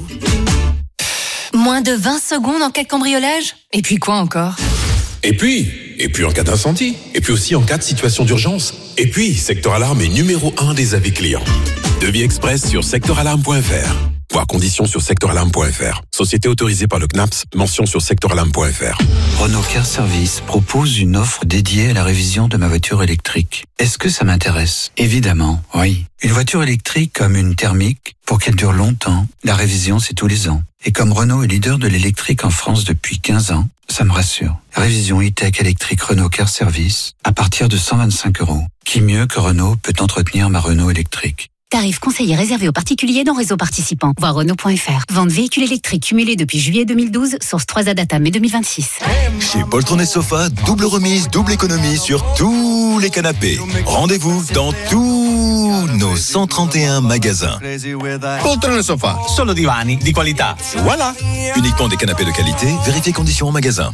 Moins de vingt secondes en cas de cambriolage ? Et puis quoi encore ? Et puis, et puis en cas d'incendie, et puis aussi en cas de situation d'urgence. Et puis, Secteur Alarme est numéro un des avis clients. Devis express sur secteur alarme point f r. Voir conditions sur secteur alarme point f r. Société autorisée par le C N A P S, mention sur secteur alarme point f r. Renault Car Service propose une offre dédiée à la révision de ma voiture électrique. Est-ce que ça m'intéresse ? Évidemment, oui. Une voiture électrique comme une thermique, pour qu'elle dure longtemps, la révision c'est tous les ans. Et comme Renault est leader de l'électrique en France depuis quinze ans, ça me rassure. Révision e-tech électrique Renault Car Service à partir de cent vingt-cinq euros. Qui mieux que Renault peut entretenir ma Renault électrique ? Tarif conseillé réservé aux particuliers dans réseau participant. Voir Renault point f r. Vente véhicule électrique cumulée depuis juillet deux mille douze, source trois A Data mai deux mille vingt-six. Chez Poltron et Sofa, double remise, double économie sur tous les canapés. Rendez-vous dans tous nos cent trente et un magasins. Poltron et Sofa, solo divani di qualità. Voilà. Uniquement des canapés de qualité, vérifiez conditions en magasin.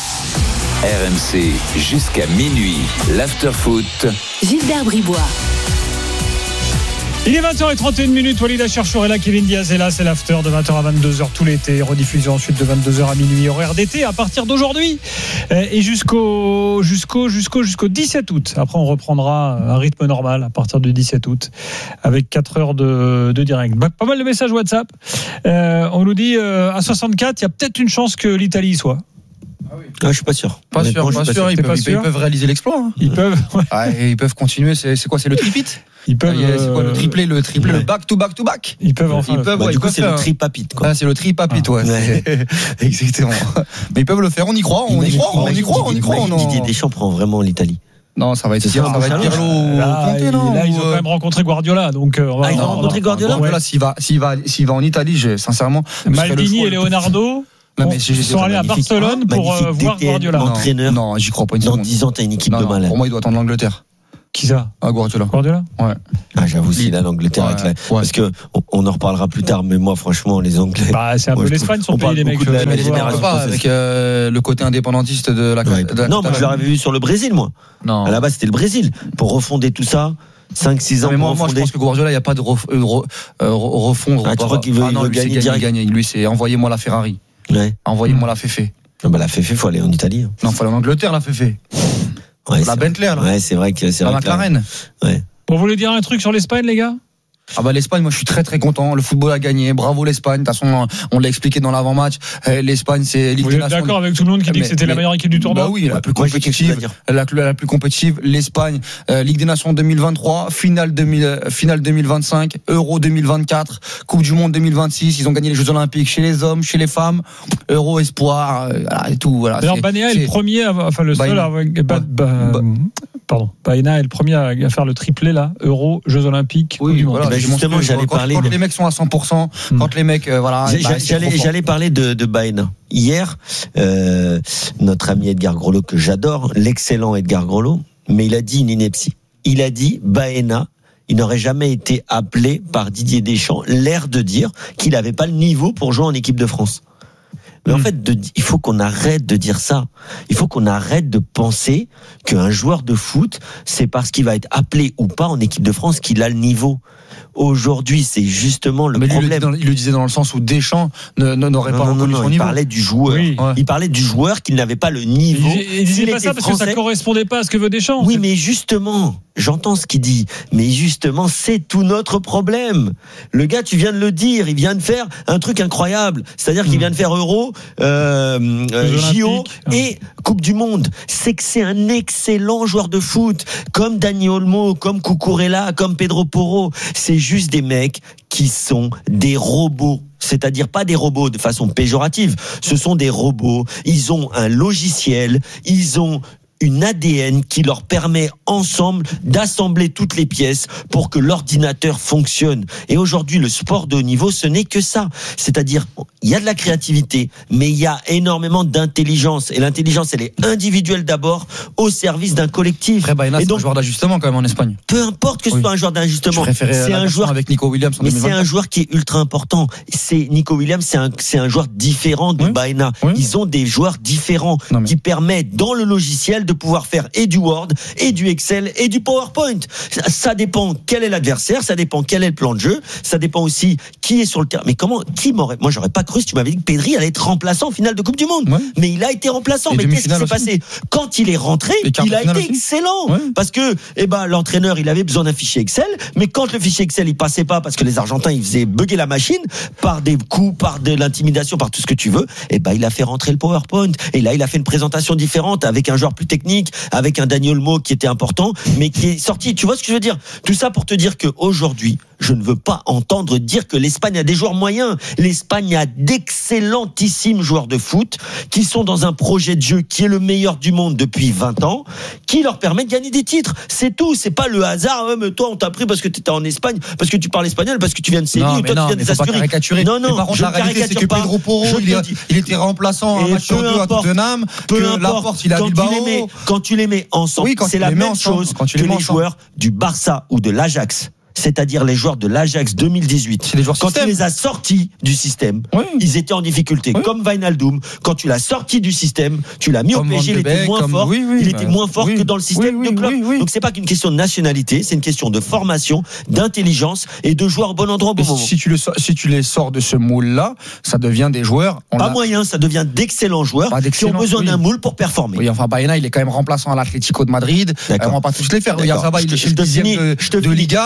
R M C jusqu'à minuit, l'after-foot. Gilbert Bribois. Il est vingt heures trente et une minutes, Walid Acharchour est là, Kevin Diaz est là, c'est l'after de vingt heures à vingt-deux heures tout l'été, rediffusion ensuite de vingt-deux heures à minuit, horaire d'été à partir d'aujourd'hui et jusqu'au jusqu'au jusqu'au jusqu'au dix-sept août. Après on reprendra un rythme normal à partir du dix-sept août avec quatre heures de, de direct. Pas mal de messages WhatsApp. Euh, on nous dit euh, à soixante-quatre, il y a peut-être une chance que l'Italie y soit. Ah, je suis pas sûr. Pas sûr, Honnêtement, je pas suis sûr. Ils T'es peuvent, pas ils sûr peuvent réaliser l'exploit. hein. Ils peuvent. ouais. Ah, et ils peuvent continuer. C'est, c'est quoi? C'est le tripit. Ils peuvent. Ah, c'est quoi le euh, triplé, le triplé, ouais. le back to back to back. Ils peuvent enfin. Ils le peuvent, faire. Bah, ouais, du ils coup, peuvent c'est faire. le tripapite, quoi. Ah, c'est le tripapit, ouais. Ouais. C'est- Exactement. Mais ils peuvent le faire. On y croit. On y croit. On y croit. On y croit. Imagine on en- Didier Deschamps prend vraiment l'Italie. Non, ça va être C'est ça ça, va être Marcelo. Pirlo ou Là, Conte, il- non là, ils ont Ou, quand euh, même rencontré Guardiola, donc. euh, on va- Ah, ils ont on va- rencontré on va- Guardiola Guardiola, s'il va, s'il va, s'il va en Italie, j'ai, sincèrement. ce serait le Maldini choix et le plus- Leonardo. Non, mais Bon, j'ai- ils j'ai- sont allés à magnifique. Barcelone pour Magnifique euh, voir D T N, Guardiola. non. entraîneur. Non, j'y crois pas une Dans seconde. dix ans, t'as une équipe Non, de non, malades. pour moi, il doit attendre l'Angleterre. Qui ça? Ah, Guardiola. Guardiola. Ouais. Ah, j'avoue, s'il a l'Angleterre Ouais, avec la... ouais. Parce que on, on en reparlera plus tard, mais moi, franchement, les Anglais. Bah, c'est un Moi, peu je l'Espagne, trouve- son on parle pays, les mecs. beaucoup de la je nouvelle veux voir. génération. Pas française. avec euh, le côté indépendantiste de la. Ouais. de la- Non, moi, de je la- l'avais vu sur le Brésil, moi. Non. À la base, c'était le Brésil. Pour refonder tout ça, cinq six ans Non, mais moi, pour moi, je refonder. pense que Guardiola, il n'y a pas de ref- euh, re- euh, re- refondre. Ah, tu crois qu'il veut- il non, veut lui, c'est gagner gagner, direct gagner. Lui, c'est envoyez-moi la Ferrari. Ouais. Envoyez-moi la Féfé. Ah, bah, la Féfé, faut aller en Italie. hein. Non, il faut aller en Angleterre, la Féfé. Ouais, La c'est- Bentley, là. Ouais, c'est vrai que c'est La vrai que là- McLaren. Ouais. Vous voulez dire un truc sur l'Espagne, les gars? Ah bah l'Espagne, moi je suis très très content. Le football a gagné. Bravo l'Espagne. De toute façon, on l'a expliqué dans l'avant-match. Euh, L'Espagne, c'est Ligue Vous des êtes Nations. d'accord avec tout le monde qui dit Mais- que c'était la mais- meilleure équipe du tournoi? Bah oui, la plus Moi, j'ai quelque chose à compétitive. dire. La, la plus compétitive. L'Espagne, euh, Ligue des Nations deux mille vingt-trois, finale deux mille, euh, finale deux mille vingt-cinq, Euro deux mille vingt-quatre, Coupe du Monde deux mille vingt-six. Ils ont gagné les Jeux Olympiques chez les hommes, chez les femmes. Euro espoir, euh, voilà, et tout. Voilà. D'ailleurs, C'est- Baena est c'est- le premier, à- enfin le seul, Baena. à- ba- Ouais. ba- Ba- pardon, Baena est le premier à à faire le triplé là, Euro, Jeux Olympiques, Coupe du Monde. voilà, Bah, c'est justement, monstrueux. j'allais quand, parler quand de- les mecs sont à cent pour cent, Hmm. quand les mecs, euh, voilà. J'ai- bah, c'est J'allais, trop fort. j'allais parler de, de Baena. Hier, euh, notre ami Edgar Groslo, que j'adore, l'excellent Edgar Groslo, mais il a dit une ineptie. Il a dit Baena, il n'aurait jamais été appelé par Didier Deschamps, l'air de dire qu'il n'avait pas le niveau pour jouer en équipe de France. Mais en Mm. fait, de, il faut qu'on arrête de dire ça. Il faut qu'on arrête de penser qu'un joueur de foot, c'est parce qu'il va être appelé ou pas en équipe de France qu'il a le niveau. Aujourd'hui, c'est justement le Mais lui, il le problème. dit dans- il le disait dans le sens où Deschamps ne- ne- n'aurait Non, pas non, non, reconnu non, son il niveau. parlait du joueur. Oui. Ouais. Il parlait du joueur qui n'avait pas le Il niveau. disait- il disait S'il pas était ça parce que ça français- correspondait pas à ce que veut Deschamps. Oui, mais justement, j'entends ce qu'il dit. Mais justement, c'est tout notre problème. Le gars, tu viens de le dire, il vient de faire un truc incroyable. C'est-à-dire qu'il Hmm. vient de faire Euro, euh, euh, Jeux J O Olympiques. et Coupe du Monde. C'est que c'est un excellent joueur de foot. Comme Dani Olmo, comme Cucurella, comme Pedro Porro. C'est juste des mecs qui sont des robots. C'est-à-dire pas des robots de façon péjorative. Ce sont des robots. Ils ont un logiciel. Ils ont une A D N qui leur permet ensemble d'assembler toutes les pièces pour que l'ordinateur fonctionne. Et aujourd'hui, le sport de haut niveau, ce n'est que ça. C'est-à-dire, il y a de la créativité, mais il y a énormément d'intelligence. Et l'intelligence, elle est individuelle d'abord, au service d'un collectif. Après, Baena, Et c'est donc, un joueur d'ajustement quand même en Espagne. peu importe que ce Oui. soit un joueur d'ajustement, Je préférais c'est la un version joueur avec Nico Williams en mais deux mille vingt-quatre. c'est un joueur qui est ultra important. C'est Nico Williams, c'est un, c'est un joueur différent de Oui. Baena. Oui. Ils ont des joueurs différents Non, mais- qui permettent dans le logiciel de pouvoir faire et du Word, et du Excel, et du PowerPoint. Ça, ça dépend quel est l'adversaire, ça dépend quel est le plan de jeu, ça dépend aussi qui est sur le terrain. Mais comment, qui m'aurait, moi j'aurais pas cru si tu m'avais dit que Pedri allait être remplaçant en finale de Coupe du Monde. Ouais. Mais il a été remplaçant. Et Mais qu'est-ce qui demi-finale s'est aussi. passé? Quand il est rentré, Et quart de il a finale été aussi. excellent. Ouais. Parce que, eh ben, l'entraîneur, il avait besoin d'un fichier Excel, mais quand le fichier Excel, il passait pas parce que les Argentins, ils faisaient bugger la machine par des coups, par de l'intimidation, par tout ce que tu veux, eh ben, il a fait rentrer le PowerPoint. Et là, il a fait une présentation différente avec un joueur plus technique, avec un Daniel Olmo qui était important, mais qui est sorti. Tu vois ce que je veux dire? Tout ça pour te dire que aujourd'hui, je ne veux pas entendre dire que l'Espagne a des joueurs moyens. L'Espagne a d'excellentissimes joueurs de foot qui sont dans un projet de jeu qui est le meilleur du monde depuis vingt ans, qui leur permet de gagner des titres. C'est tout. C'est pas le hasard. Ouais, mais toi, on t'a pris parce que tu étais en Espagne, parce que tu parles espagnol, parce que tu viens de Séville, Non, ou mais toi, non, tu viens mais de faut pas Sassuri. caricaturer. Non, non, Mais par contre, je la réalité, c'est caricature que pas. Pedro Porro, Je il, te est- dis. il était remplaçant Et un match sur peu deux à importe, Tottenham, peu que importe, Laporte, il a quand Bilbao. tu les mets, quand tu les mets ensemble, Oui, quand c'est tu la les mets même ensemble, chose quand tu que les mets les ensemble. joueurs du Barça ou de l'Ajax. C'est-à-dire les joueurs de l'Ajax deux mille dix-huit. C'est des joueurs Quand système. tu les as sortis du système, Oui. ils étaient en difficulté. Oui. Comme Wijnaldum, quand tu l'as sorti du système, tu l'as mis Comme au P S G, Van il de était Beek, moins comme- fort. oui, oui, il bah, était moins fort oui. que dans le système Oui, de oui, club. oui, oui. Donc c'est pas qu'une question de nationalité, c'est une question de formation, d'intelligence et de joueurs au bon endroit au bon Et si, moment. si tu le sors- si tu les sors de ce moule-là, ça devient des joueurs. on Pas l'a- moyen, ça devient d'excellents joueurs Pas qui ont d'excellents, besoin oui. d'un moule pour performer. Oui, enfin, Baena, il est quand même remplaçant à l'Atlético de Madrid. D'accord. Euh, on va pas tous les faire. Regarde, ça va, il est chez le te dixième finis- de, je te de finis- Liga. Je, je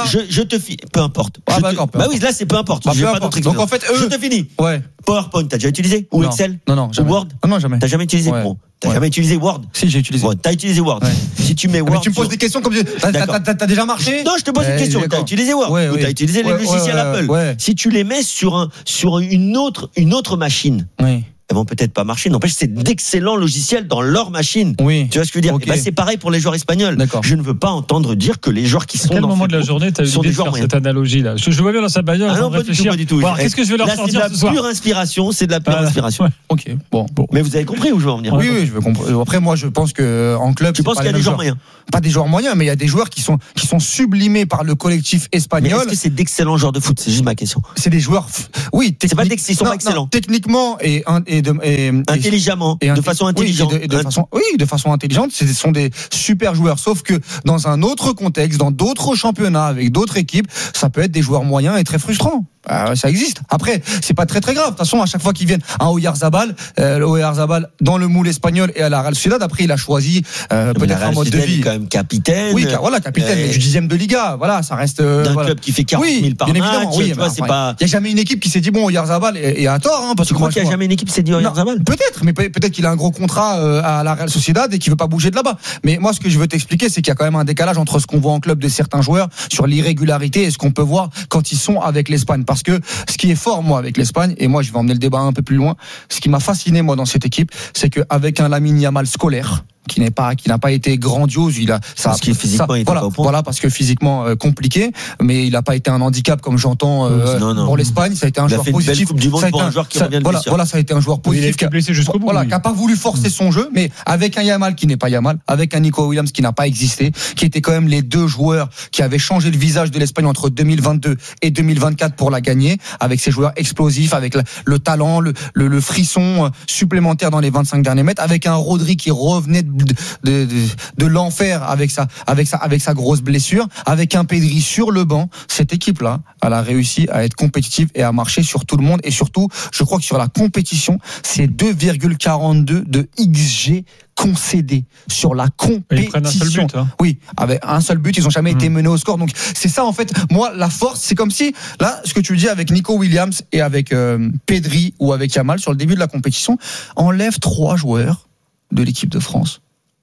te finis. Peu importe. Ah, Je bah, te- d'accord, peu bah importe. oui, là c'est peu importe. Bah, J'ai peu pas importe. d'autre exemple. Donc, en fait, eux- je te finis. Ouais. PowerPoint, t'as déjà utilisé ou Non. Excel Non, non, jamais. ou Word Non, non, jamais. T'as jamais utilisé Ouais. Pro T'as Ouais. jamais utilisé Word Si, j'ai utilisé. Bon, t'as utilisé Word. Ouais. Si tu mets Mais Word. tu me poses sur- des questions comme si- t'as, D'accord. t'as, t'as, t'as déjà marché? Non, je te pose une Eh, question. T'as d'accord. utilisé Word Ouais, ou oui. t'as utilisé les Ouais, logiciels ouais, Apple. ouais. Si tu les mets sur un sur une autre une autre machine. Oui. Elles vont peut-être pas marcher. N'empêche, c'est d'excellents logiciels dans leur machine. Oui. Tu vois ce que je veux dire? Ok. Eh ben, c'est pareil pour les joueurs espagnols. D'accord. Je ne veux pas entendre dire que les joueurs qui À sont quel dans moment ce de la groupe journée t'as eu sont l'idée des de joueurs faire moyens. cette analogie-là? Je, je vois bien dans sa bagnole. Ah en train non, de pas du tout, réfléchir. pas du tout. Bon, alors, qu'est-ce que je vais leur Là, c'est de sortir la ce soir? pure inspiration. C'est de la pure Ah, inspiration. ouais. Ok. Bon. Bon. Mais vous avez compris où je veux en venir. Oui, oui, je veux comprendre. Après, moi, je pense que en club, Tu penses qu'il y a des joueurs moyens? Pas des joueurs moyens, mais il y a des joueurs qui sont qui sont sublimés par le collectif Mais espagnol. est-ce que c'est d'excellents joueurs de foot? C'est juste ma question. C'est des joueurs. f- Oui, C'est pas technique- d'ex- ils sont non, pas excellents. non, techniquement et un- et de et, et- Intelligemment, et de inté- façon oui, intelligente. et de, et de façon, oui, de façon intelligente. Ce sont des super joueurs. Sauf que dans un autre contexte, dans d'autres championnats, avec d'autres équipes, ça peut être des joueurs moyens et très frustrants. Euh, ça existe. Après, c'est pas très très grave. De toute façon, à chaque fois qu'ils viennent à Oyarzabal, euh, le Oyarzabal dans le moule espagnol et à la Real Sociedad, après il a choisi euh, Mais la peut-être un Real mode de Sociedad vie. est quand même capitaine. Oui, car- voilà, capitaine Euh, mais du dixième de Liga. Voilà, ça reste euh, d'un voilà. club qui fait quarante Oui, mille par bien match. évidemment, oui, tu vois, bah, c'est enfin, pas. il y a jamais une équipe qui s'est dit bon, Oyarzabal et, et à tort, hein, parce Tu que crois moi, qu'il je n'y a vois- jamais une équipe qui s'est dit Oyarzabal? Peut-être, mais peut- peut-être qu'il a un gros contrat euh, à la Real Sociedad et qu'il veut pas bouger de là-bas. Mais moi, ce que je veux t'expliquer, c'est qu'il y a quand même un décalage entre ce qu'on voit en club de certains joueurs sur l'irrégularité et ce qu'on peut voir quand ils sont avec l'Espagne. Parce que ce qui est fort, moi, avec l'Espagne, et moi, je vais emmener le débat un peu plus loin, ce qui m'a fasciné, moi, dans cette équipe, c'est qu'avec un Lamine Yamal scolaire, qui n'est pas qui n'a pas été grandiose, il a ça Parce que physiquement, ça- il était voilà, pas au point. voilà parce que physiquement euh, compliqué, mais il n'a pas été un handicap comme j'entends euh, Non, non. pour l'Espagne, ça a été un Il a joueur fait une belle positif. Coupe du Monde Ça a pour été un joueur qui ça- revient de voilà, blessure. voilà, ça a été un joueur Il a positif été blessé jusqu'au bout. voilà, oui. qui n'a pas voulu forcer son jeu, mais avec un Yamal qui n'est pas Yamal, avec un Nico Williams qui n'a pas existé, qui étaient quand même les deux joueurs qui avaient changé le visage de l'Espagne entre deux mille vingt-deux et deux mille vingt-quatre pour la gagner, avec ces joueurs explosifs, avec le, le talent, le, le, le frisson euh, supplémentaire dans les vingt-cinq derniers mètres, avec un Rodri qui revenait de, de, de, de l'enfer avec sa, avec sa, avec sa grosse blessure, avec un Pedri sur le banc. Cette équipe-là, elle a réussi à être compétitive et à marcher sur tout le monde, et surtout, je crois que sur la compétition, c'est deux virgule quarante-deux de X G concédé sur la compétition. Ils prennent un seul but, hein. Oui, avec un seul but, ils n'ont jamais Mm. été menés au score. Donc c'est ça en fait. Moi, la force, c'est comme si là, ce que tu dis avec Nico Williams et avec euh, Pedri ou avec Yamal sur le début de la compétition, enlève trois joueurs de l'équipe de France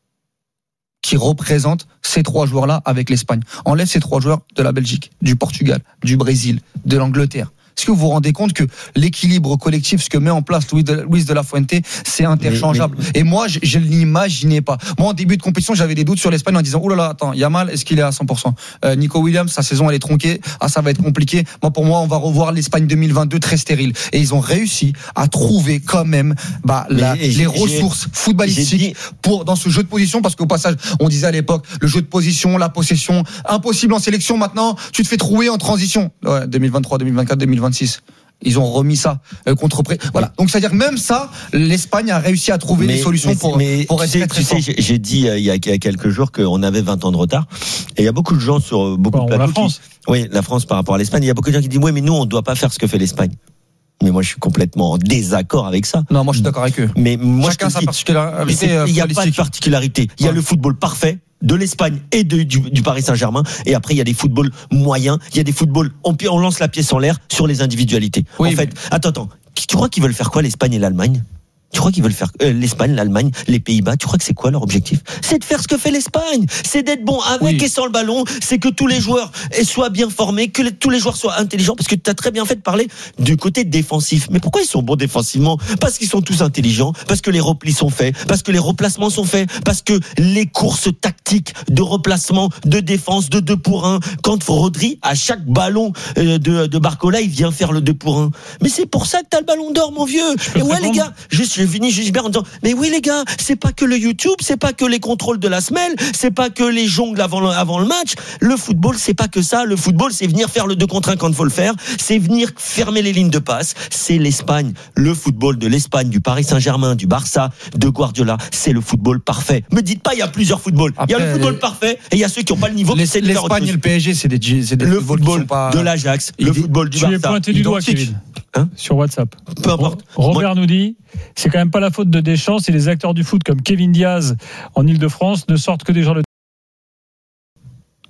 qui représentent ces trois joueurs-là avec l'Espagne. Enlève ces trois joueurs de la Belgique, du Portugal, du Brésil, de l'Angleterre. Est-ce que vous vous rendez compte que l'équilibre collectif, ce que met en place Luis de, Luis de la Fuente, c'est interchangeable. Mais, mais... Et moi, je, je ne l'imaginais pas. Moi, en début de compétition, j'avais des doutes sur l'Espagne en disant, oh là là, attends, Yamal, est-ce qu'il est à cent pour cent euh, Nico Williams, sa saison, elle est tronquée. Ah, ça va être compliqué. Moi, pour moi, on va revoir l'Espagne deux mille vingt-deux très stérile. Et ils ont réussi à trouver quand même bah, la, les ressources footballistiques pour dans ce jeu de position, parce qu'au passage, on disait à l'époque, le jeu de position, la possession, impossible en sélection. Maintenant, tu te fais trouer en transition. Ouais, deux mille vingt-trois, deux mille vingt-quatre, deux mille vingt-six. Ils ont remis ça euh, contre pré. Voilà. Donc c'est-à-dire même ça, l'Espagne a réussi à trouver mais, des solutions mais, pour mais, pour rester tu sais, très tu fort. sais, j'ai, j'ai dit euh, il, y a, il y a quelques jours qu'on avait vingt ans de retard. Et il y a beaucoup de gens sur beaucoup bon, de plateaux. La France. Qui, oui, la France par rapport à l'Espagne. Il y a beaucoup de gens qui disent oui, mais nous on doit pas faire ce que fait l'Espagne. Mais moi, je suis complètement en désaccord avec ça. Non, moi, je suis d'accord avec eux. Mais moi, chacun je sa dis, particularité. Il n'y a pas de particularité. Il y a le football parfait de l'Espagne et de, du, du Paris Saint-Germain. Et après, il y a des footballs moyens. Il y a des footballs, on, on lance la pièce en l'air sur les individualités. Oui, en fait, mais... attends, attends. Tu crois qu'ils veulent faire quoi, l'Espagne et l'Allemagne? Tu crois qu'ils veulent faire euh, l'Espagne, l'Allemagne, les Pays-Bas? Tu crois que c'est quoi leur objectif? C'est de faire ce que fait l'Espagne. C'est d'être bon avec oui. et sans le ballon. C'est que tous les joueurs soient bien formés, que les, tous les joueurs soient intelligents. Parce que tu as très bien fait de parler du côté défensif. Mais pourquoi ils sont bons défensivement? Parce qu'ils sont tous intelligents, parce que les replis sont faits, parce que les replacements sont faits, parce que les courses tactiques de replacement, de défense, de deux pour un. Quand Rodri, à chaque ballon de, de Barcola, il vient faire le deux pour un. Mais c'est pour ça que t'as le ballon d'or, mon vieux. Et ouais, les gars, je suis Vini Gisbert en disant mais oui les gars, c'est pas que le YouTube, c'est pas que les contrôles de la semelle, c'est pas que les jongles avant le, avant le match. Le football, c'est pas que ça. Le football, c'est venir faire le deux contre un quand il faut le faire, c'est venir fermer les lignes de passe. C'est l'Espagne, le football de l'Espagne, du Paris Saint-Germain, du Barça, de Guardiola, c'est le football parfait. Me dites pas il y a plusieurs footballs. Il y a le football parfait et il y a ceux qui ont pas le niveau. Les, L'Espagne et le P S G, c'est des, c'est des le football pas... de l'Ajax, le football du tu Barça. Tu es pointé du doigt, Kevin. Hein sur WhatsApp. Peu importe. Robert Moi... nous dit, c'est quand même pas la faute de Deschamps si les acteurs du foot comme Kevin Diaz en Ile-de-France ne sortent que des gens de...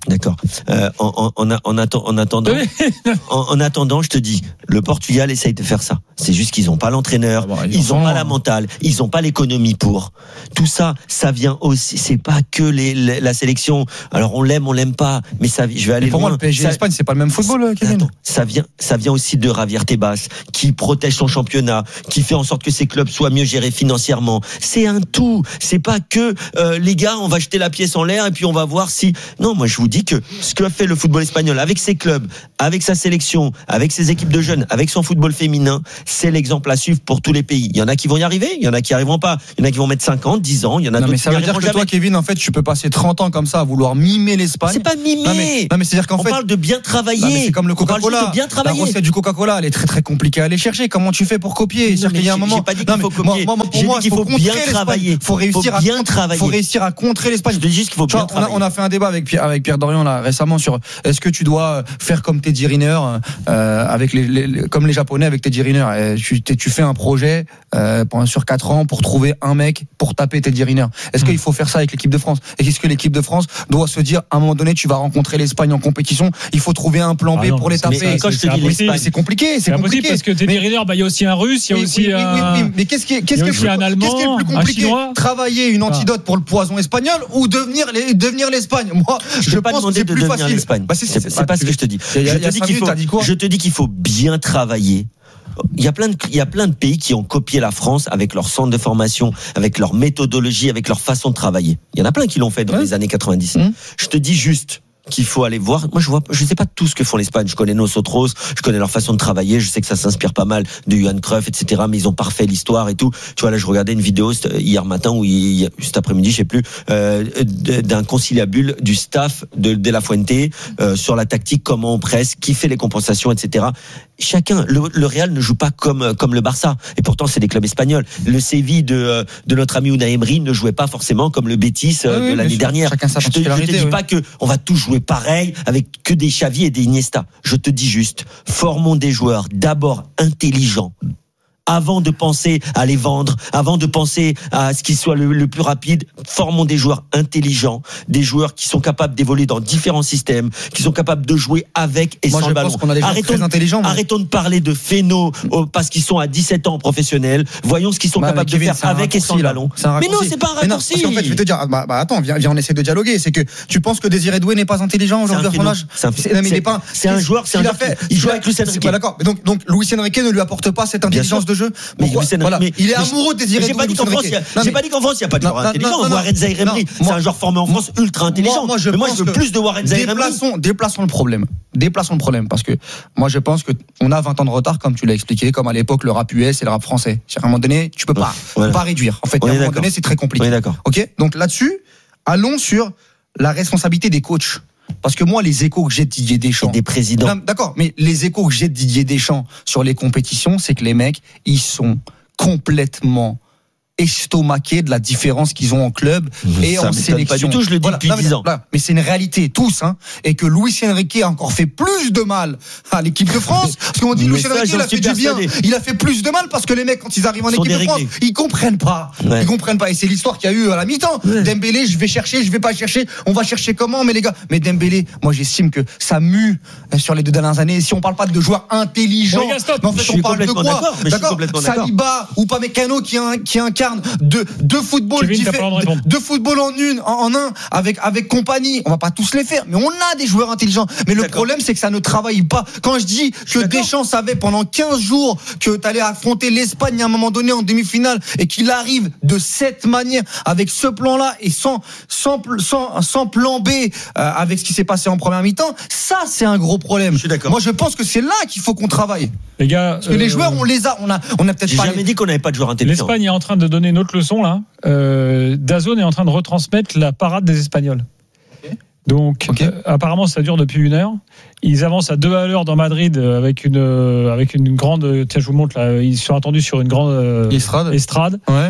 D'accord. Euh, en, en, en, en, atten- en attendant, en, en attendant, je te dis, le Portugal essaye de faire ça. C'est juste qu'ils n'ont pas l'entraîneur, ah bon, ils n'ont pas la mentale, ils n'ont pas l'économie pour. Tout ça, ça vient aussi. C'est pas que les, les, la sélection. Alors on l'aime, on l'aime pas, mais ça. Je vais aller mais pour loin. moi, le P S G ça, l'Espagne, c'est pas le même football, Kevin. Attends, ça vient, ça vient aussi de Javier Tebas, qui protège son championnat, qui fait en sorte que ses clubs soient mieux gérés financièrement. C'est un tout. C'est pas que euh, les gars, on va jeter la pièce en l'air et puis on va voir si. Non, moi je vous dis que ce que fait le football espagnol avec ses clubs, avec sa sélection, avec ses équipes de jeunes, avec son football féminin, c'est l'exemple à suivre pour tous les pays. Il y en a qui vont y arriver, il y en a qui y arriveront pas. Il y en a qui vont mettre cinquante, dix ans, il y en a non, d'autres mais ça qui veut n'y dire que arriveront toi, jamais. Kevin, en fait, tu peux passer trente ans comme ça à vouloir mimer l'Espagne. C'est pas mimer. Non, mais, non, mais c'est-à-dire qu'en on fait. parle de bien travailler. Non, mais c'est comme le On parle Coca-Cola. juste de bien travailler. La recette du Coca-Cola, elle est très très compliquée à aller chercher. Comment tu fais pour copier? Non, C'est-à-dire qu'il y a un moment. J'ai pas dit qu'il faut copier. Moi, moi, pour J'ai moi, dit qu'il faut bien travailler. Faut réussir faut bien à travailler. Faut réussir à contrer l'Espagne. Je te dis juste qu'il faut bien vois, travailler. On a, on a fait un débat avec Pierre, avec Pierre Dorian là récemment sur est-ce que tu dois faire comme Teddy Riner euh, avec les, les, les comme les Japonais avec Teddy Riner. Et tu, tu fais un projet euh, pendant sur quatre ans pour trouver un mec pour taper Teddy Riner. Est-ce mmh. qu'il faut faire ça avec l'équipe de France? Et qu'est-ce que l'équipe de France doit se dire à un moment donné, tu vas rencontrer l'Espagne en compétition, il faut trouver un plan B ah non, pour les taper. Mais quand je te dis l'Espagne, c'est compliqué, c'est, c'est compliqué parce que Teddy Riner, bah il y a aussi un Russe, il y a oui, aussi oui, un. Oui, oui, oui, mais qu'est-ce qui est, qu'est-ce qui est, plus, un Allemand, qu'est-ce qui est le plus compliqué? Travailler une antidote ah. pour le poison espagnol ou devenir les, devenir l'Espagne? Moi, je, je pas pense que c'est de plus devenir facile. L'Espagne. Bah, c'est, c'est, c'est, c'est pas ce que je te dis. Y a, je, te dis qu'il faut, je te dis qu'il faut bien travailler. Il y a plein de, il y a plein de pays qui ont copié la France avec leur centre de formation, avec leur méthodologie, avec leur façon de travailler. Il y en a plein qui l'ont fait dans ouais. les années quatre-vingt-dix. Mmh. Je te dis juste qu'il faut aller voir. Moi, je vois, je sais pas tout ce que font l'Espagne. Je connais Nosotros, je connais leur façon de travailler. Je sais que ça s'inspire pas mal de Johan Cruyff, et cetera. Mais ils ont parfait l'histoire et tout. Tu vois, là, je regardais une vidéo hier matin ou il, cet après-midi, je sais plus, euh, d'un conciliabule du staff de De La Fuente euh, sur la tactique, comment on presse, qui fait les compensations, et cetera. Chacun, le, le Real ne joue pas comme comme le Barça, et pourtant c'est des clubs espagnols. Le Séville de de notre ami Unai Emery ne jouait pas forcément comme le Betis oui, de oui, l'année dernière. Chacun sa je te, je te dis oui. pas que on va tous jouer pareil avec que des Xavi et des Iniesta. Je te dis juste, formons des joueurs d'abord intelligents. Avant de penser à les vendre, avant de penser à ce qui soit le, le plus rapide, formons des joueurs intelligents, des joueurs qui sont capables d'évoluer dans différents systèmes, qui sont capables de jouer avec et Moi, sans je le ballon. Pense qu'on a des joueurs arrêtons, très intelligents, mais... arrêtons de parler de phéno parce qu'ils sont à dix-sept ans professionnels. Voyons ce qu'ils sont bah, capables Kevin, de faire avec et sans le ballon. Mais non, c'est pas un raccourci. Non, en fait, je vais te dire, bah, bah attends, viens, viens, on essaie de dialoguer. C'est que tu penses que Désiré Doué n'est pas intelligent aujourd'hui à son âge? C'est un, c'est, c'est, pas, c'est un joueur, c'est un joueur. Fait, il joue avec Luis Enrique. D'accord. Donc, donc, Luis Enrique ne lui apporte pas cette intelligence de jeu. Voilà. Il est amoureux de Désiré Doué. J'ai pas dit qu'en France, il n'y a pas de joueur intelligent. Warren Zaïre Emery, c'est un joueur formé en France ultra intelligent. Moi, je veux plus de Warren Zaïre Emery. Déplaçons le problème. Déplaçons le problème parce que moi, je pense que on a vingt ans de retard, comme tu l'as expliqué, comme à l'époque le rap U S et le rap français. À un moment donné, tu peux pas, voilà. pas réduire. En fait, à un moment donné, c'est très compliqué. On est d'accord. Ok. Donc là-dessus, allons sur la responsabilité des coachs. Parce que moi, les échos que j'ai de Didier Deschamps, et des présidents. Non, d'accord, mais les échos que j'ai de Didier Deschamps sur les compétitions, c'est que les mecs, ils sont complètement estomaqués de la différence qu'ils ont en club et ça en sélection. Pas du tout, je le dis voilà, depuis non, dix ans. Là, mais c'est une réalité, tous, hein, et que Luis Enrique a encore fait plus de mal à l'équipe de France, parce qu'on dit Luis Enrique, il a fait du bien, il a fait plus de mal parce que les mecs, quand ils arrivent en équipe de France, ils comprennent pas, ouais. ils comprennent pas, et c'est l'histoire qu'il y a eu à la mi-temps. Ouais. Dembélé, je vais chercher, je vais pas chercher, on va chercher comment, mais les gars, mais Dembélé, moi j'estime que ça mue sur les deux dernières années. Si on parle pas de joueurs intelligents, gars, mais en fait on parle de quoi? D'accord, d'accord Saliba ou Upamecano qui, qui incarne de de football Kevin, de, de football en une en, en un avec avec compagnie, on va pas tous les faire, mais on a des joueurs intelligents, mais le d'accord. problème c'est que ça ne travaille pas. Quand je dis que je Deschamps savait pendant quinze jours que tu allais affronter l'Espagne à un moment donné en demi-finale et qu'il arrive de cette manière avec ce plan-là et sans sans sans, sans plan B euh, avec ce qui s'est passé en première mi-temps, ça c'est un gros problème. Je suis d'accord. Moi je pense que c'est là qu'il faut qu'on travaille. Les gars, parce que euh, les joueurs on les a, on a on a peut-être j'ai pas jamais les... dit qu'on n'avait pas de joueurs intelligents. L'Espagne est en train de donner une autre leçon là. Euh, DAZN est en train de retransmettre la parade des Espagnols. Okay. Donc okay. Euh, apparemment ça dure depuis une heure. Ils avancent à deux à l'heure dans Madrid avec une euh, avec une grande. Tiens, je vous montre là. Ils sont attendus sur une grande euh, estrade. Estrade. Ouais.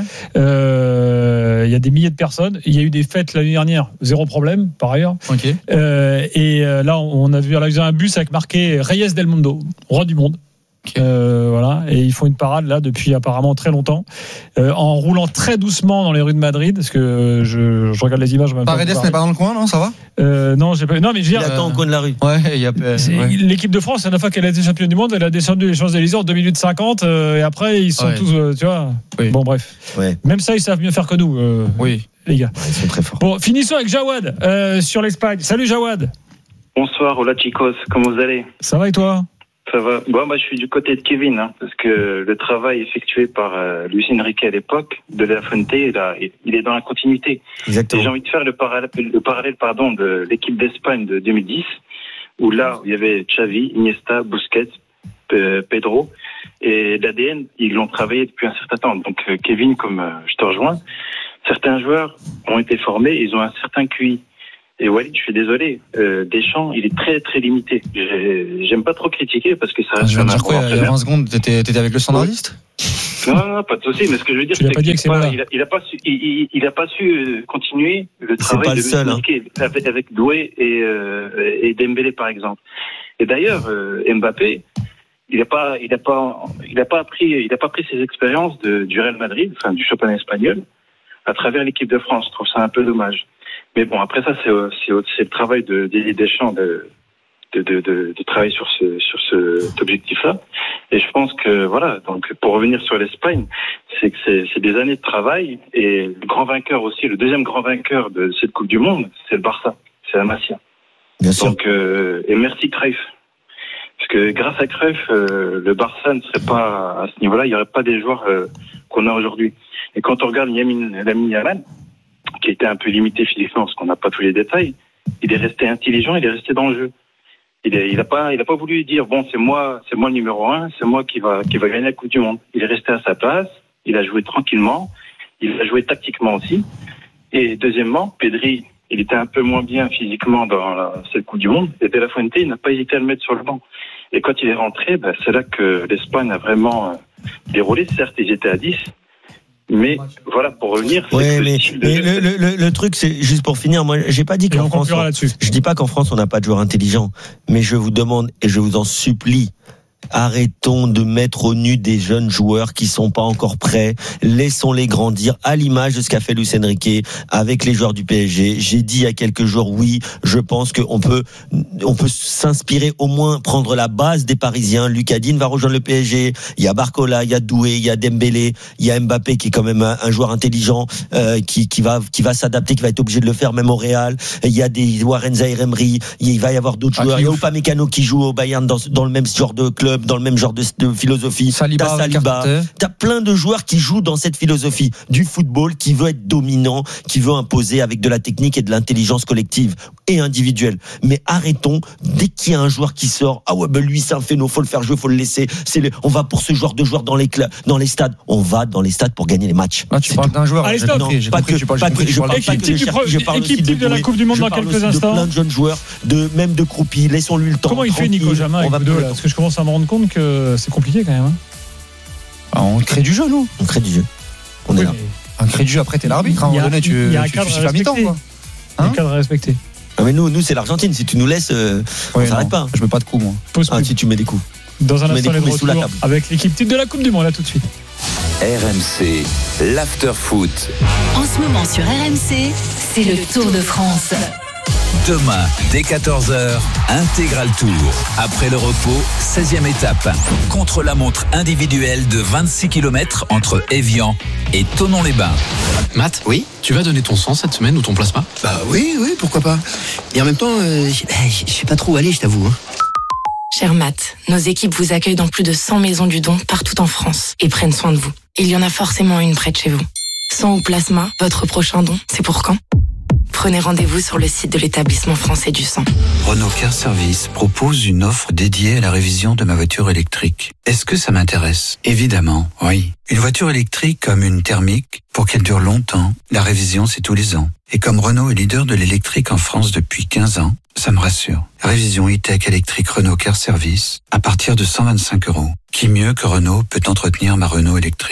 Euh, il y a des milliers de personnes. Il y a eu des fêtes l'année dernière, zéro problème par ailleurs. Okay. Euh, et là, on a vu un bus avec marqué Reyes del Mundo, roi du monde. Okay. Euh, voilà, et ils font une parade là depuis apparemment très longtemps, euh, en roulant très doucement dans les rues de Madrid, parce que je, je regarde les images. Paredes n'est pas dans le coin, non, ça va? euh, Non, j'ai pas. Non, mais je veux dire, il attend euh, au coin de la rue. Ouais, il y a. Ouais. L'équipe de France, la dernière fois qu'elle a été championne du monde, elle a descendu les Champs-Élysées en deux minutes cinquante, euh, et après ils sont ouais. tous, euh, tu vois. Oui. Bon, bref. Ouais. Même ça, ils savent mieux faire que nous. Euh, oui, les gars. Ouais, ils sont très forts. Bon, finissons avec Jawad euh, sur l'Espagne. Salut Jawad. Bonsoir, hola chicos, comment vous allez? Ça va et toi? Ça va. Bon, moi, je suis du côté de Kevin, hein, parce que le travail effectué par euh, Luis Enrique à l'époque, de La Fuente, là, il est dans la continuité. Exactement. Et j'ai envie de faire le parallèle, le parallèle pardon, de l'équipe d'Espagne de deux mille dix, où là, il y avait Xavi, Iniesta, Busquets, euh, Pedro, et l'A D N, ils l'ont travaillé depuis un certain temps. Donc, euh, Kevin, comme euh, je te rejoins, certains joueurs ont été formés, ils ont un certain Q I. Et Walid, je suis désolé, euh, Deschamps, il est très très limité. J'aime pas trop critiquer parce que ça reste. Je viens de dire quoi, il y a vingt secondes, t'étais, t'étais avec le standardiste? Non, non, non, pas de souci, mais ce que je veux dire, c'est qu'il pas, il, a, il a pas su, il, il a pas su continuer le travail de seul, hein. avec, avec Doué et, euh, et Dembélé, par exemple. Et d'ailleurs, euh, Mbappé, il n'a pas, il a pas, il a pas appris, il a pas pris ses expériences de, du Real Madrid, enfin, du championnat espagnol, à travers l'équipe de France. Je trouve ça un peu dommage. Mais bon, après ça, c'est, c'est, c'est le travail de Didier Deschamps de, de, de, de, de travailler sur ce, sur cet objectif-là. Et je pense que, voilà, donc, pour revenir sur l'Espagne, c'est que c'est, c'est des années de travail. Et le grand vainqueur aussi, le deuxième grand vainqueur de cette Coupe du Monde, c'est le Barça. C'est la Masia. Bien sûr. Donc, euh, et merci Cruyff. Parce que grâce à Cruyff, euh, le Barça ne serait pas à ce niveau-là, il n'y aurait pas des joueurs euh, qu'on a aujourd'hui. Et quand on regarde Lamine Yamal, qui était un peu limité physiquement parce qu'on n'a pas tous les détails, il est resté intelligent, il est resté dans le jeu. Il est, il a pas, il a pas voulu dire bon c'est moi, c'est moi le numéro un, c'est moi qui va, qui va gagner la Coupe du Monde. Il est resté à sa place, il a joué tranquillement, il a joué tactiquement aussi. Et deuxièmement, Pedri, il était un peu moins bien physiquement dans la, cette Coupe du Monde. Et De La Fuente, il n'a pas hésité à le mettre sur le banc. Et quand il est rentré, ben, c'est là que l'Espagne a vraiment euh, déroulé. Certes, ils étaient à dix. Mais voilà, pour revenir. Ouais, mais, mais le, le, le, le truc, c'est juste pour finir. Moi, j'ai pas dit qu'en France, on, je dis pas qu'en France on n'a pas de joueurs intelligents, mais je vous demande et je vous en supplie. Arrêtons de mettre au nu des jeunes joueurs qui sont pas encore prêts. Laissons-les grandir à l'image de ce qu'a fait Luis Enrique avec les joueurs du P S G. J'ai dit il y a quelques jours, oui, je pense qu'on peut, on peut s'inspirer, au moins prendre la base des Parisiens. Lucas Digne va rejoindre le P S G. Il y a Barcola, il y a Doué, il y a Dembélé, il y a Mbappé qui est quand même un, un joueur intelligent, euh, qui, qui va, qui va s'adapter, qui va être obligé de le faire même au Real. Il y a des Warren Zaïre-Emery. Il va y avoir d'autres ah, joueurs. Il y a Upamecano qui joue au Bayern dans, dans le même genre de club, dans le même genre de, de philosophie. Saliba, t'as Saliba, t'as plein de joueurs qui jouent dans cette philosophie du football, qui veut être dominant, qui veut imposer avec de la technique et de l'intelligence collective et individuelle. Mais arrêtons, dès qu'il y a un joueur qui sort, ah ouais, ben lui c'est un phénomène, faut le faire jouer, faut le laisser. C'est le, on va pour ce joueur de joueurs dans les cl- dans les stades. On va dans les stades pour gagner les matchs. Là, tu c'est parles tout. d'un joueur. Allez, stop. Non, j'ai pas compris, que, tu parles, pas j'ai compris, que, je parle, équipe pas que de Cherki, je parle équipe aussi de, de la Coupe du Monde dans quelques instants. De plein de jeunes joueurs, de même de Croupi. Laissons-lui le temps. Comment il fait Nico Jamin avec vous deux là? Parce que je commence à me rendre compte que c'est compliqué quand même. Hein. Ah, on crée du jeu, nous. On crée du jeu. On oui, est là. On crée du jeu. Après, t'es l'arbitre. À un moment donné, tu, il y a un tu, cadre tu à respecter. mi-temps, quoi. Hein, un cadre à respecter. Ah mais nous, nous c'est l'Argentine. Si tu nous laisses, euh, ouais, on s'arrête pas. Je mets pas de coups, moi. Pause ah, si tu mets des coups. Dans un tu instant, les coups, retours avec l'équipe type de la Coupe du Monde. Là, tout de suite. R M C, l'after-foot. En ce moment sur R M C, c'est le Tour de France. Demain, dès quatorze heures, intégral tour. Après le repos, seizième étape. Contre-la-montre individuelle de vingt-six kilomètres entre Évian et Thonon-les-Bains. Matt, oui, tu vas donner ton sang cette semaine ou ton plasma? Bah oui, oui, pourquoi pas. Et en même temps, euh, je sais pas trop où aller, je t'avoue. Hein. Cher Matt, nos équipes vous accueillent dans plus de cent maisons du don partout en France et prennent soin de vous. Il y en a forcément une près de chez vous. Sang ou plasma, votre prochain don, c'est pour quand? Prenez rendez-vous sur le site de l'établissement français du sang. Renault Car Service propose une offre dédiée à la révision de ma voiture électrique. Est-ce que ça m'intéresse? Évidemment, oui. Une voiture électrique comme une thermique, pour qu'elle dure longtemps, la révision c'est tous les ans. Et comme Renault est leader de l'électrique en France depuis quinze ans, ça me rassure. Révision e-tech électrique Renault Car Service à partir de cent vingt-cinq euros. Qui mieux que Renault peut entretenir ma Renault électrique?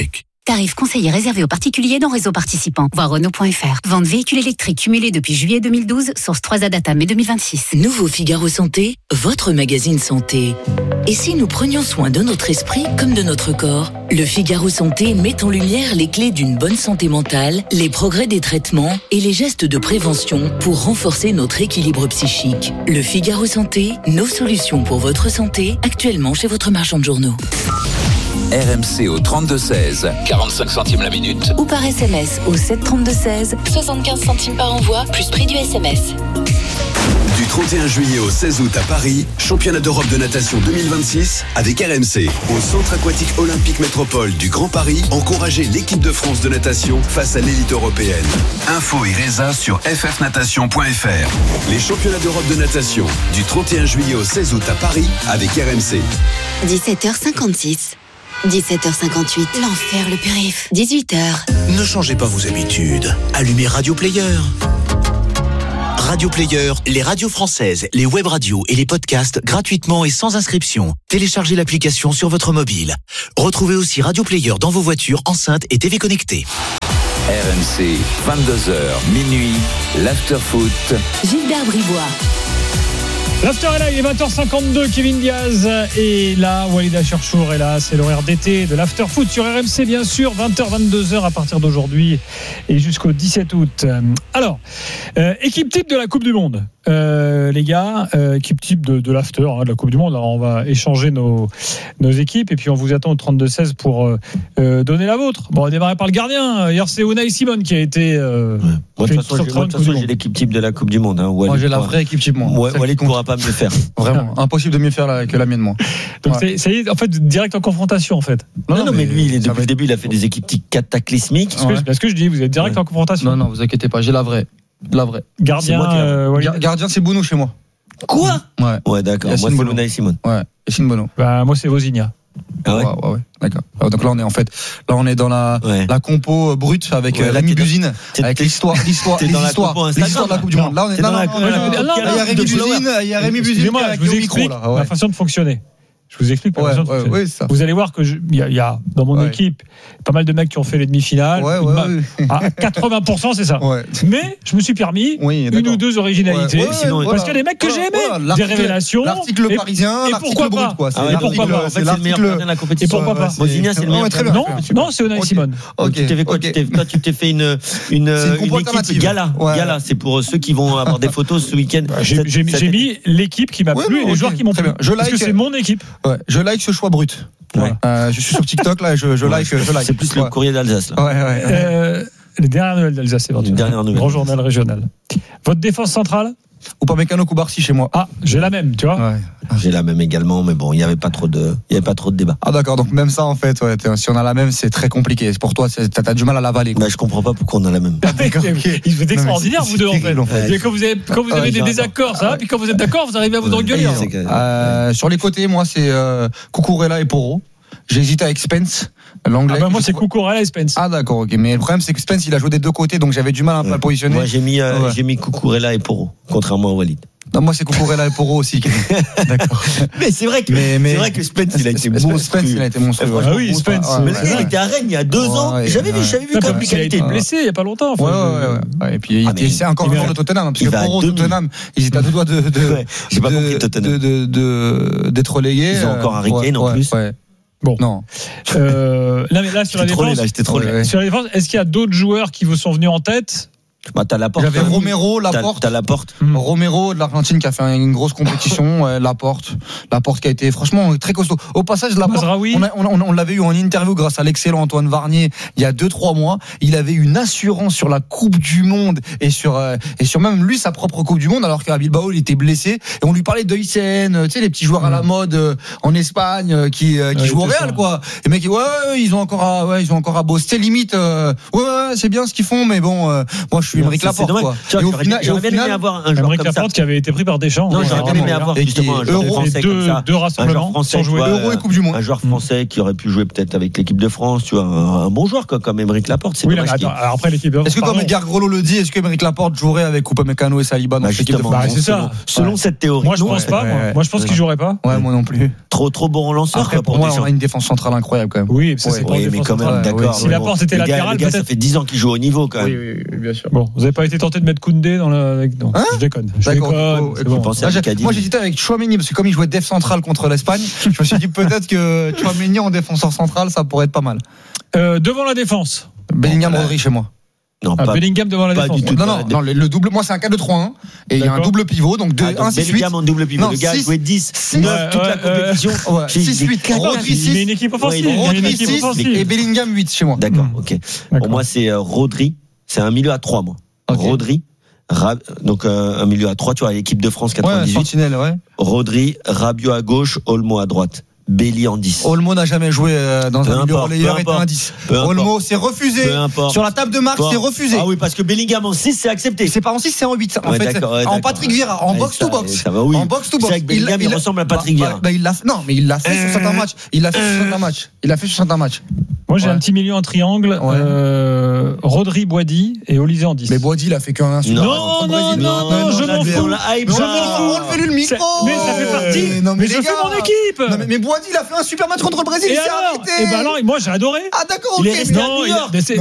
Tarif conseillé réservé aux particuliers dans réseau participant. Voir Renault point F R. Vente véhicules électriques cumulés depuis juillet deux mille douze. Source trois A Data mai deux mille vingt-six. Nouveau Figaro Santé, votre magazine santé. Et si nous prenions soin de notre esprit comme de notre corps? Le Figaro Santé met en lumière les clés d'une bonne santé mentale, les progrès des traitements et les gestes de prévention pour renforcer notre équilibre psychique. Le Figaro Santé, nos solutions pour votre santé, actuellement chez votre marchand de journaux. R M C au trente-deux seize, quarante-cinq centimes la minute. Ou par S M S au sept trente-deux seize, soixante-quinze centimes par envoi, plus prix du S M S. Du trente et un juillet au seize août à Paris, championnat d'Europe de natation deux mille vingt-six avec R M C. Au Centre aquatique olympique métropole du Grand Paris, encouragez l'équipe de France de natation face à l'élite européenne. Info et résa sur f f natation point f r. Les championnats d'Europe de natation du trente et un juillet au seize août à Paris avec R M C. dix-sept heures cinquante-six. dix-sept heures cinquante-huit. L'enfer, le périph'. dix-huit heures. Ne changez pas vos habitudes. Allumez Radio Player. Radio Player, les radios françaises, les web radios et les podcasts gratuitement et sans inscription. Téléchargez l'application sur votre mobile. Retrouvez aussi Radio Player dans vos voitures, enceintes et T V connectées. R M C, vingt-deux heures, minuit, l'after-foot. Gilbert Bribois. L'after est là, il est vingt heures cinquante-deux, Kevin Diaz est là, Walida Cherchour est là, c'est l'horaire d'été de l'after foot sur R M C bien sûr, vingt heures vingt-deux heures à partir d'aujourd'hui et jusqu'au dix-sept août. Alors, euh, équipe type de la Coupe du Monde, euh, les gars, euh, équipe type de, de l'after hein, de la Coupe du Monde. Alors on va échanger nos, nos équipes et puis on vous attend au trente-deux seize pour euh, euh, donner la vôtre. Bon, on va démarrer par le gardien, hier c'est Unai Simon qui a été... Euh, ouais. Moi de toute façon, j'ai, moi, de toute façon j'ai l'équipe type de la Coupe du Monde. Hein. Moi j'ai la vraie équipe type, moi. Ouais, Walid ne pourra pas mieux faire. Vraiment, impossible de mieux faire la, que la mienne, moi. Donc ouais. c'est, c'est en fait direct en confrontation, en fait. Non, non, non mais, mais lui, il est, depuis va... le début, il a fait des équipes cataclysmiques. C'est ce, ouais. que je dis, vous êtes direct ouais. en confrontation. Non, non, vous inquiétez pas, j'ai la vraie. La vraie. Gardien, c'est euh, Ga- gardien, c'est Bounou chez moi. Quoi? Ouais. Ouais, d'accord. Moi, c'est Unai Simon. Ouais, Yacine Bono. Bah, moi, c'est Vozinha. Ah ouais, ouais, ouais, ouais, d'accord. Donc là on est en fait, là on est dans la ouais. la compo brute avec ouais, euh, l'ami Buzine, avec l'histoire, l'histoire, les histoires, l'histoire de la Coupe du Monde. Là on est dans la. Il y a Rémi Buzine, il y a Rémi Buzine qui est au micro là. La façon de fonctionner. Je vous explique ouais, ouais, ouais, ça. Vous allez voir que il y, y a dans mon ouais. équipe pas mal de mecs qui ont fait les demi-finales. Ouais, ouais, ouais. À quatre-vingts pour cent c'est ça. Ouais. Mais je me suis permis oui, une ou deux originalités ouais, ouais, sinon, voilà. parce qu'il y a des mecs que voilà, j'ai aimés, voilà, des révélations. L'article parisien, et, l'article pourquoi brut pas quoi. Ah ouais, pourquoi pas. En fait, c'est le meilleur gardien de la compétition. Et pourquoi pas. Vozinha, c'est le meilleur. Non, non, c'est Unai Simon. Ok. Tu t'es fait quoi? Toi, tu t'es fait une une équipe gala. Gala, c'est pour ceux qui vont avoir des photos ce week-end. J'ai mis l'équipe qui m'a plu et les joueurs qui m'ont plu. Parce que c'est mon équipe. Je like ce choix brut. Ouais. Euh, je suis sur TikTok là, je, je like, je like. C'est plus le courrier d'Alsace. Là. Ouais, ouais. Euh, les dernières nouvelles d'Alsace, éventuellement. Grand journal régional. Votre défense centrale? Upamecano, Koubarsi chez moi. Ah, j'ai la même, tu vois. Ouais. J'ai la même également, mais bon, il y avait pas trop de, il y avait pas trop de débat. Ah d'accord, donc même ça en fait, ouais, si on a la même, c'est très compliqué. Pour toi, c'est, t'as, t'as du mal à l'avaler. Bah, je comprends pas pourquoi on a la même. Ah, d'accord, okay. Ils sont extraordinaires vous deux en fait. En fait. Quand vous avez, quand vous avez ouais, des désaccords, ça va, puis quand vous êtes d'accord, vous arrivez à vous engueuler. Ouais, hein. euh, sur les côtés, moi, c'est euh, Cucurella et Porro. J'hésite avec Spence, l'anglais. Ah bah moi c'est Cucurella et Spence. Ah d'accord, ok. Mais le problème c'est que Spence il a joué des deux côtés, donc j'avais du mal à ouais. le positionner. Moi j'ai mis euh, ouais. j'ai mis Cucurella et Porro, contrairement à Walid. Non, moi c'est Cucurella et Porro aussi. D'accord. Mais c'est vrai que mais, mais, c'est vrai que Spence il a été monstrueux. Spence il a été monstrueux. Ah oui, Spence. Ouais, mais ouais. il était à Rennes il y a deux ans. Ouais, j'avais ouais. vu, j'avais vu comme il a été blessé il y a pas longtemps. Ouais, ouais, ouais. Et puis il c'est encore un joueur de Tottenham parce que Porro Tottenham, ils étaient à deux doigts de de j'ai pas compris Tottenham de d'être relégués. Ils ont encore Harry Kane en plus. Bon. Non. Euh, là, mais là, sur la défense, là, j'étais trop ouais. Sur la défense, est-ce qu'il y a d'autres joueurs qui vous sont venus en tête? Bah, t'as Laporte. J'avais Romero, Laporte. T'as, t'as Laporte. Mmh. Romero de l'Argentine qui a fait une grosse compétition. Ouais, Laporte. Laporte qui a été franchement très costaud. Au passage, Laporte, on, a, on, on, on l'avait eu en interview grâce à l'excellent Antoine Varnier il y a deux trois mois. Il avait une assurance sur la Coupe du Monde et sur euh, et sur même lui sa propre Coupe du Monde alors qu'à Bilbao il était blessé et on lui parlait de I C N, tu sais les petits joueurs mmh. à la mode euh, en Espagne euh, qui euh, qui ouais, jouent au Real ça. Quoi. Et mec ouais, ouais ils ont encore à, ouais ils ont encore à bosser limite. Euh, ouais, ouais c'est bien ce qu'ils font mais bon euh, moi je suis Aymeric Laporte. Quoi. Tu vois, j'aurais, j'aurais bien aimé avoir un joueur Aymeric comme Laporte ça. qui avait été pris par Deschamps. Non, j'aurais bien aimé avoir justement un joueur français comme ça. Deux rassemblements sans jouer. Euro et Coupe du Monde. Un joueur français qui aurait pu jouer peut-être avec l'équipe de France, tu vois, un bon joueur comme Aymeric Laporte. C'est oui, dommage. attends, alors après l'équipe de France. Est-ce que comme Edgar Grollo le dit, est-ce que Aymeric Laporte jouerait avec Upamecano et Saliba dans l'équipe de France? Bah, c'est ça. Selon cette théorie. Moi, je pense pas. Moi, je pense qu'il jouerait pas. Ouais, moi non plus. Trop, trop bon relanceur. Après, pour moi, on a une défense centrale incroyable quand même. Oui, ça c'est pas oui, mais quand même, d'accord. Si Laporte était latéral, peut-être. Ça fait dix ans qu'il joue au niveau quand même. Oui, oui, bien sûr. Bon, vous avez pas été tenté de mettre Koundé dans le. Non, je déconne. Je déconne. Moi, j'hésitais avec Chouameni parce que comme il jouait def central contre l'Espagne, je me suis dit peut-être que Chouameni en défenseur central, ça pourrait être pas mal. Devant la défense. Bellingham, Rodri chez moi. Non, ah, pas, Bellingham devant la pas défense. Du tout non, non, non le, le double, moi c'est un quatre deux trois un et il y a un double pivot, donc deux, ah, un six huit. Bellingham en double pivot, non, le gars jouait dix, neuf toute la compétition. six huit, Rodri six. Il a une équipe offensive. Rodri six et Bellingham huit chez moi. D'accord, ok. Pour moi c'est euh, Rodri, c'est un milieu à trois moi. Okay. Rodri, Rab... donc euh, un milieu à trois, tu vois, l'équipe de France quatre-vingt-dix-huit. Ouais, Sentinelle, ouais. Rodri, Rabiot à gauche, Olmo à droite. Belly en dix. Olmo n'a jamais joué dans peu un milieu relayeur et un dix. Olmo s'est refusé. Sur la table de marque, c'est refusé. Ah oui, parce que Bellingham en six, c'est accepté. C'est pas en six, c'est en huit. En ouais, fait, d'accord, ouais, en Patrick Vieira, en box to box. En box to box. C'est vrai que Bellingham, il, il ressemble à Patrick bah, Vieira. Bah, il l'a, non, mais il l'a fait sur certains matchs. Il l'a fait sur certains matchs. Il l'a fait sur certains matchs. Moi, j'ai ouais. un petit milieu en triangle. Ouais. Euh, Rodri, Boady et Olysée en dix. Mais Boady, il a fait qu'un Non, non, non, non, non, je m'en fous. Je m'en fous. Enlevez-lui le micro. Mais ça fait partie. Mais je fais mon équipe. Mais Boady, il a fait un super match contre le Brésil. Et alors, et ben alors, moi, j'ai adoré. Ah, d'accord, ok. Il est resté à New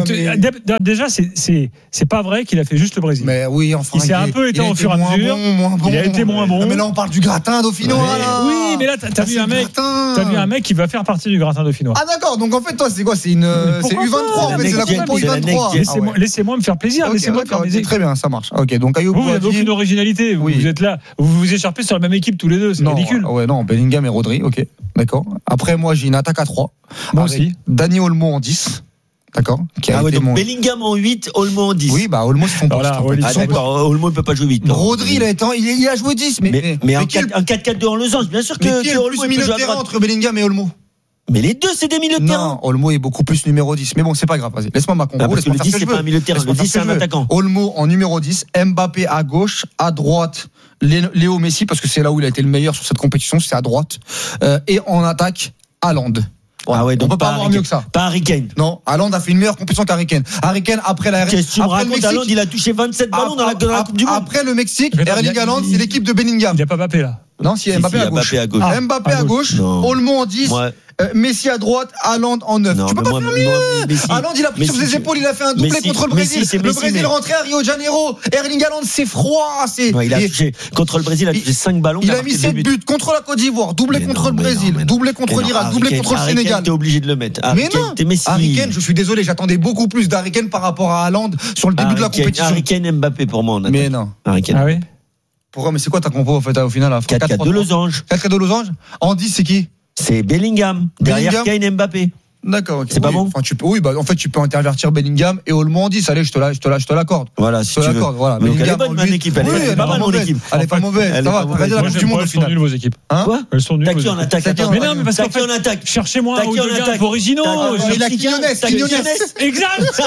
York. Déjà, c'est pas vrai qu'il a fait juste le Brésil. Mais oui, enfin. Il s'est un peu éteint au fur et à mesure. Il a été moins bon. Mais là, on parle du gratin dauphinois. Oui, mais là, t'as vu un mec. T'as vu un mec qui va faire partie du gratin dauphinois. Ah, d'accord. Donc, en fait, toi, c'est quoi? C'est une. C'est U vingt-trois, en fait, c'est la compo U vingt-trois. Laissez-moi me faire plaisir, laissez-moi faire plaisir. Très bien, ça marche. Ok, donc Ayoub Vous, vous n'avez aucune originalité. Vous êtes là, vous vous écharpez sur la même équipe tous les deux, c'est ridicule. Ouais, non, Bellingham et Rodri, ok, d'accord. Après, moi, j'ai une attaque à trois. Moi aussi. Dani Olmo en dix. D'accord. Ah ouais, donc mon... Bellingham en huit, Olmo en dix. Oui, bah Olmo c'est son poste. Voilà, en fait. Ah d'accord, Olmo ne peut pas jouer huit. Non. Rodri, il a, été en... il a joué dix, mais, mais, mais, mais un quatre quatre deux en losange, bien sûr que, mais qui est le plus milieu de terrain entre Bellingham et Olmo? Mais les deux, c'est des milieux de terrain. Non, Olmo est beaucoup plus numéro dix. Mais bon, c'est pas grave. Vas-y, laisse-moi ma combo. Ah, parce que le dix, c'est pas un milieu de terrain. Le dix, c'est un attaquant. Olmo en numéro dix, Mbappé à gauche, à droite, Léo Messi, parce que c'est là où il a été le meilleur sur cette compétition, c'est à droite. Euh, et en attaque, Haaland. Voilà. Ah ouais, donc on peut pas avoir mieux que ça. Pas Harry Kane. Non, Haaland a fait une meilleure compétition qu'Harry Kane. Harry Kane après la Qu'est-ce que tu me racontes, Haaland, il a touché vingt-sept ballons dans la, dans la Coupe du Monde. Après le Mexique, Erling Haaland, c'est l'équipe de Bellingham. Il n'y a pas Mbappé là. Non, si, Mbappé à gauche. Mbappé à gauche, Olmo en dix. Messi à droite, Haaland en neuf. Tu peux pas faire mieux. Haaland, il a pris sur ses épaules, il a fait un doublé contre le Brésil. Le Brésil rentré à Rio de Janeiro. Erling Haaland, c'est froid. Il a touché contre le Brésil, il a touché cinq ballons. Il a mis sept buts contre la Côte d'Ivoire, doublé contre le Brésil, doublé contre l'Irak, doublé contre le Sénégal. T'es obligé de le mettre. Mais non, Harry Kane, je suis désolé, j'attendais beaucoup plus d'Harry Kane par rapport à Haaland sur le début de la compétition. Harry Kane, Mbappé pour moi. Mais non. Harry Kane. Ah oui. Pourquoi? Mais c'est quoi ta compo en fait au final? quatre quatre deux losange. quatre quatre deux losange. En dix, c'est qui? C'est Bellingham. Derrière Kane et Mbappé. D'accord. C'est pas bon. Enfin, tu peux. Oui, bah en fait, tu peux intervertir Bellingham et Olmo en dix. Allez, je te la, je te la, je te l'accorde. Voilà, si je te tu veux. l'accorde. Voilà. Donc elle est bonne, mon équipe. Elle est pas mal, mon équipe. Elle est pas mauvaise. Ça va. Regardez la Coupe du Monde au final. Elles sont nulles vos équipes. Quoi? Elles sont nulles. T'as qui en attaque? Mais non, mais parce qu'en fait, en attaque. Cherchez-moi un ou deux gars originaux. Il a Quinones. Quinones. Exact.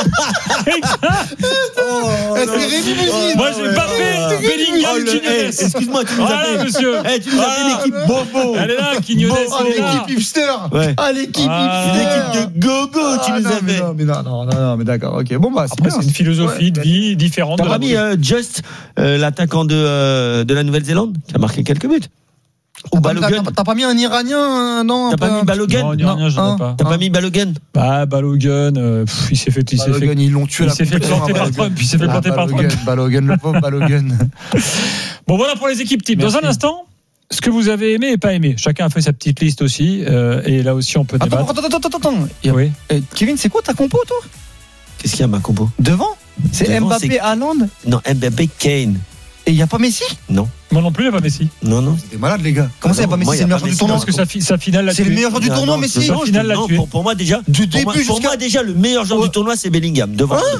C'est Rémi Bouzine. Moi, j'ai pas fait Bellingham, Quinones. Excuse-moi, tu nous as fait. Voilà, monsieur. Tu nous as fait l'équipe Bobo. Elle est là, Quinones. L'équipe hipster. Ah, l'équipe hipster. L'équipe de Gogo. Tu nous as fait. Non, mais non, non, non, mais d'accord. Ok. Bon bah. Après, c'est une philosophie de vie différente. T'as pas mis Just, l'attaquant de de la Nouvelle-Zélande, qui a marqué quelques buts. Ou Balogun. T'as pas mis un Iranien, non? T'as pas mis Balogun? Non, Iranien, je n'ai pas. T'as pas mis Balogun? Bah, Balogun, il s'est fait, il s'est fait. Ils l'ont tué. Il s'est fait planter par Trump, il s'est fait planter par Trump. Balogun, le pauvre Balogun. Bon, voilà pour les équipes types. Dans un instant, ce que vous avez aimé et pas aimé. Chacun a fait sa petite liste aussi, et là aussi on peut débattre. Attends, attends, attends, attends. Oui. Kevin, c'est quoi ta compo, toi? Qu'est-ce qu'il y a ma compo? Devant? C'est Mbappé, Haaland? Non, Mbappé, Kane. Et il n'y a pas Messi? Non. Moi non plus, il n'y a pas Messi. Non, non. C'était malade, les gars. Comment ça, il n'y a pas Messi? C'est le meilleur joueur du tournoi. Parce que sa, sa finale l'a tué. C'est le meilleur joueur du tournoi, Messi. Sa finale l'a tué. Pour moi, déjà. Du début jusqu'à. Pour moi, déjà, le meilleur joueur du tournoi, c'est Bellingham, devant Rodri.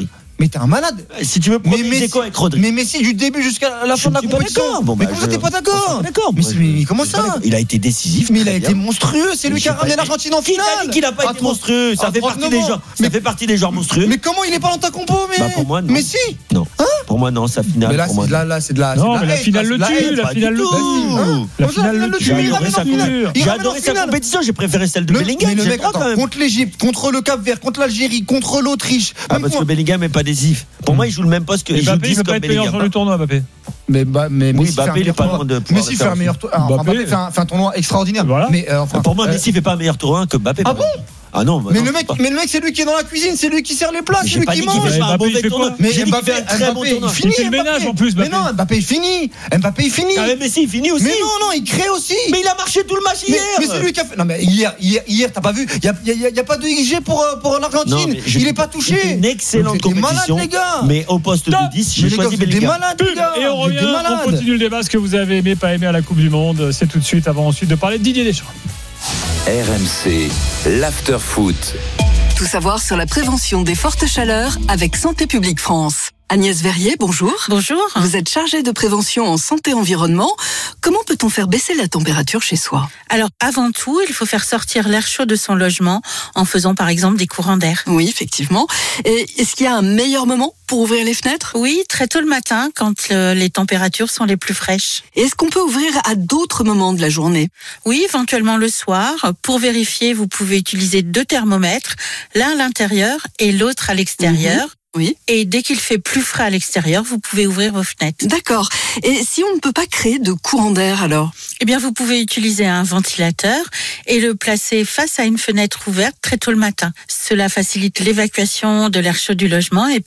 Mais t'es un malade. Si tu veux prendre les échos avec Rodri. Mais Messi du début jusqu'à la fin de la compétition. Bon, mais bah, comment je... t'es pas d'accord? D'accord. Mais, mais comment ça? Il a été décisif. Mais il a été monstrueux. C'est lui qui a ramené l'Argentine en finale. Qui a dit qu'il a pas été monstrueux? Ça fait partie des joueurs. Ça fait partie des joueurs monstrueux. Mais comment il est pas dans ta compo? Mais bah pour moi non. Messi. Non. Pour moi non, sa finale. Mais là c'est de la, là c'est de la. Non, mais la finale le tue. La finale le tue. La finale le tue. J'ai adoré sa compétition. J'ai préféré celle de Bellingham. Mais le mec contre l'Égypte, contre le Cap-Vert, contre l'Algérie, contre l'Autriche. Ah parce que Bellingham est pas décisif. Pour moi, il joue le même poste que Mbappé. Mbappé, il peut pas être meilleur sur le tournoi, Mbappé. Mais bah, mais oui, Mbappé, il est pas loin de. Messi fait un meilleur tournoi. Mbappé fait un tournoi extraordinaire. Voilà. Mais enfin, pour moi, Messi fait pas un meilleur tournoi que Mbappé. Ah bon? Ah non, mais, non, le mec, mais le mec, c'est lui qui est dans la cuisine, c'est lui qui sert les plats, c'est lui qui mange. Fait pas un Mbappé, il tournoi. mais J'ai Mbappé, dit qu'il fait un très bon tournoi. Il finit, il fait le ménage en plus. Mais non, Mbappé il finit. Mbappé il finit. Ah mais Messi il finit aussi. Mais non, non, il crée aussi. Mais il a marché tout le match hier. Mais, mais c'est lui qui a fait. Non mais hier, hier, hier, t'as pas vu? Il y a, y a, y a pas de X G pour pour l'Argentine. Il est pas touché. Une excellente compétition. Les gars. Mais au poste de dix, j'ai choisi Bellingham. Des malades, les gars. Et on revient. On continue le débat. Ce que vous avez aimé, pas aimé à la Coupe du Monde. C'est tout de suite avant ensuite de parler de Didier Deschamps. R M C, l'after-foot. Tout savoir sur la prévention des fortes chaleurs avec Santé publique France. Agnès Verrier, bonjour. Bonjour. Vous êtes chargée de prévention en santé-environnement. Comment peut-on faire baisser la température chez soi? Alors, avant tout, il faut faire sortir l'air chaud de son logement en faisant par exemple des courants d'air. Oui, effectivement. Et est-ce qu'il y a un meilleur moment pour ouvrir les fenêtres? Oui, très tôt le matin, quand euh, les températures sont les plus fraîches. Et est-ce qu'on peut ouvrir à d'autres moments de la journée? Oui, éventuellement le soir. Pour vérifier, vous pouvez utiliser deux thermomètres, l'un à l'intérieur et l'autre à l'extérieur. Mmh. Oui. Et dès qu'il fait plus frais à l'extérieur, vous pouvez ouvrir vos fenêtres. D'accord. Et si on ne peut pas créer de courant d'air alors? Eh bien, vous pouvez utiliser un ventilateur et le placer face à une fenêtre ouverte très tôt le matin. Cela facilite l'évacuation de l'air chaud du logement et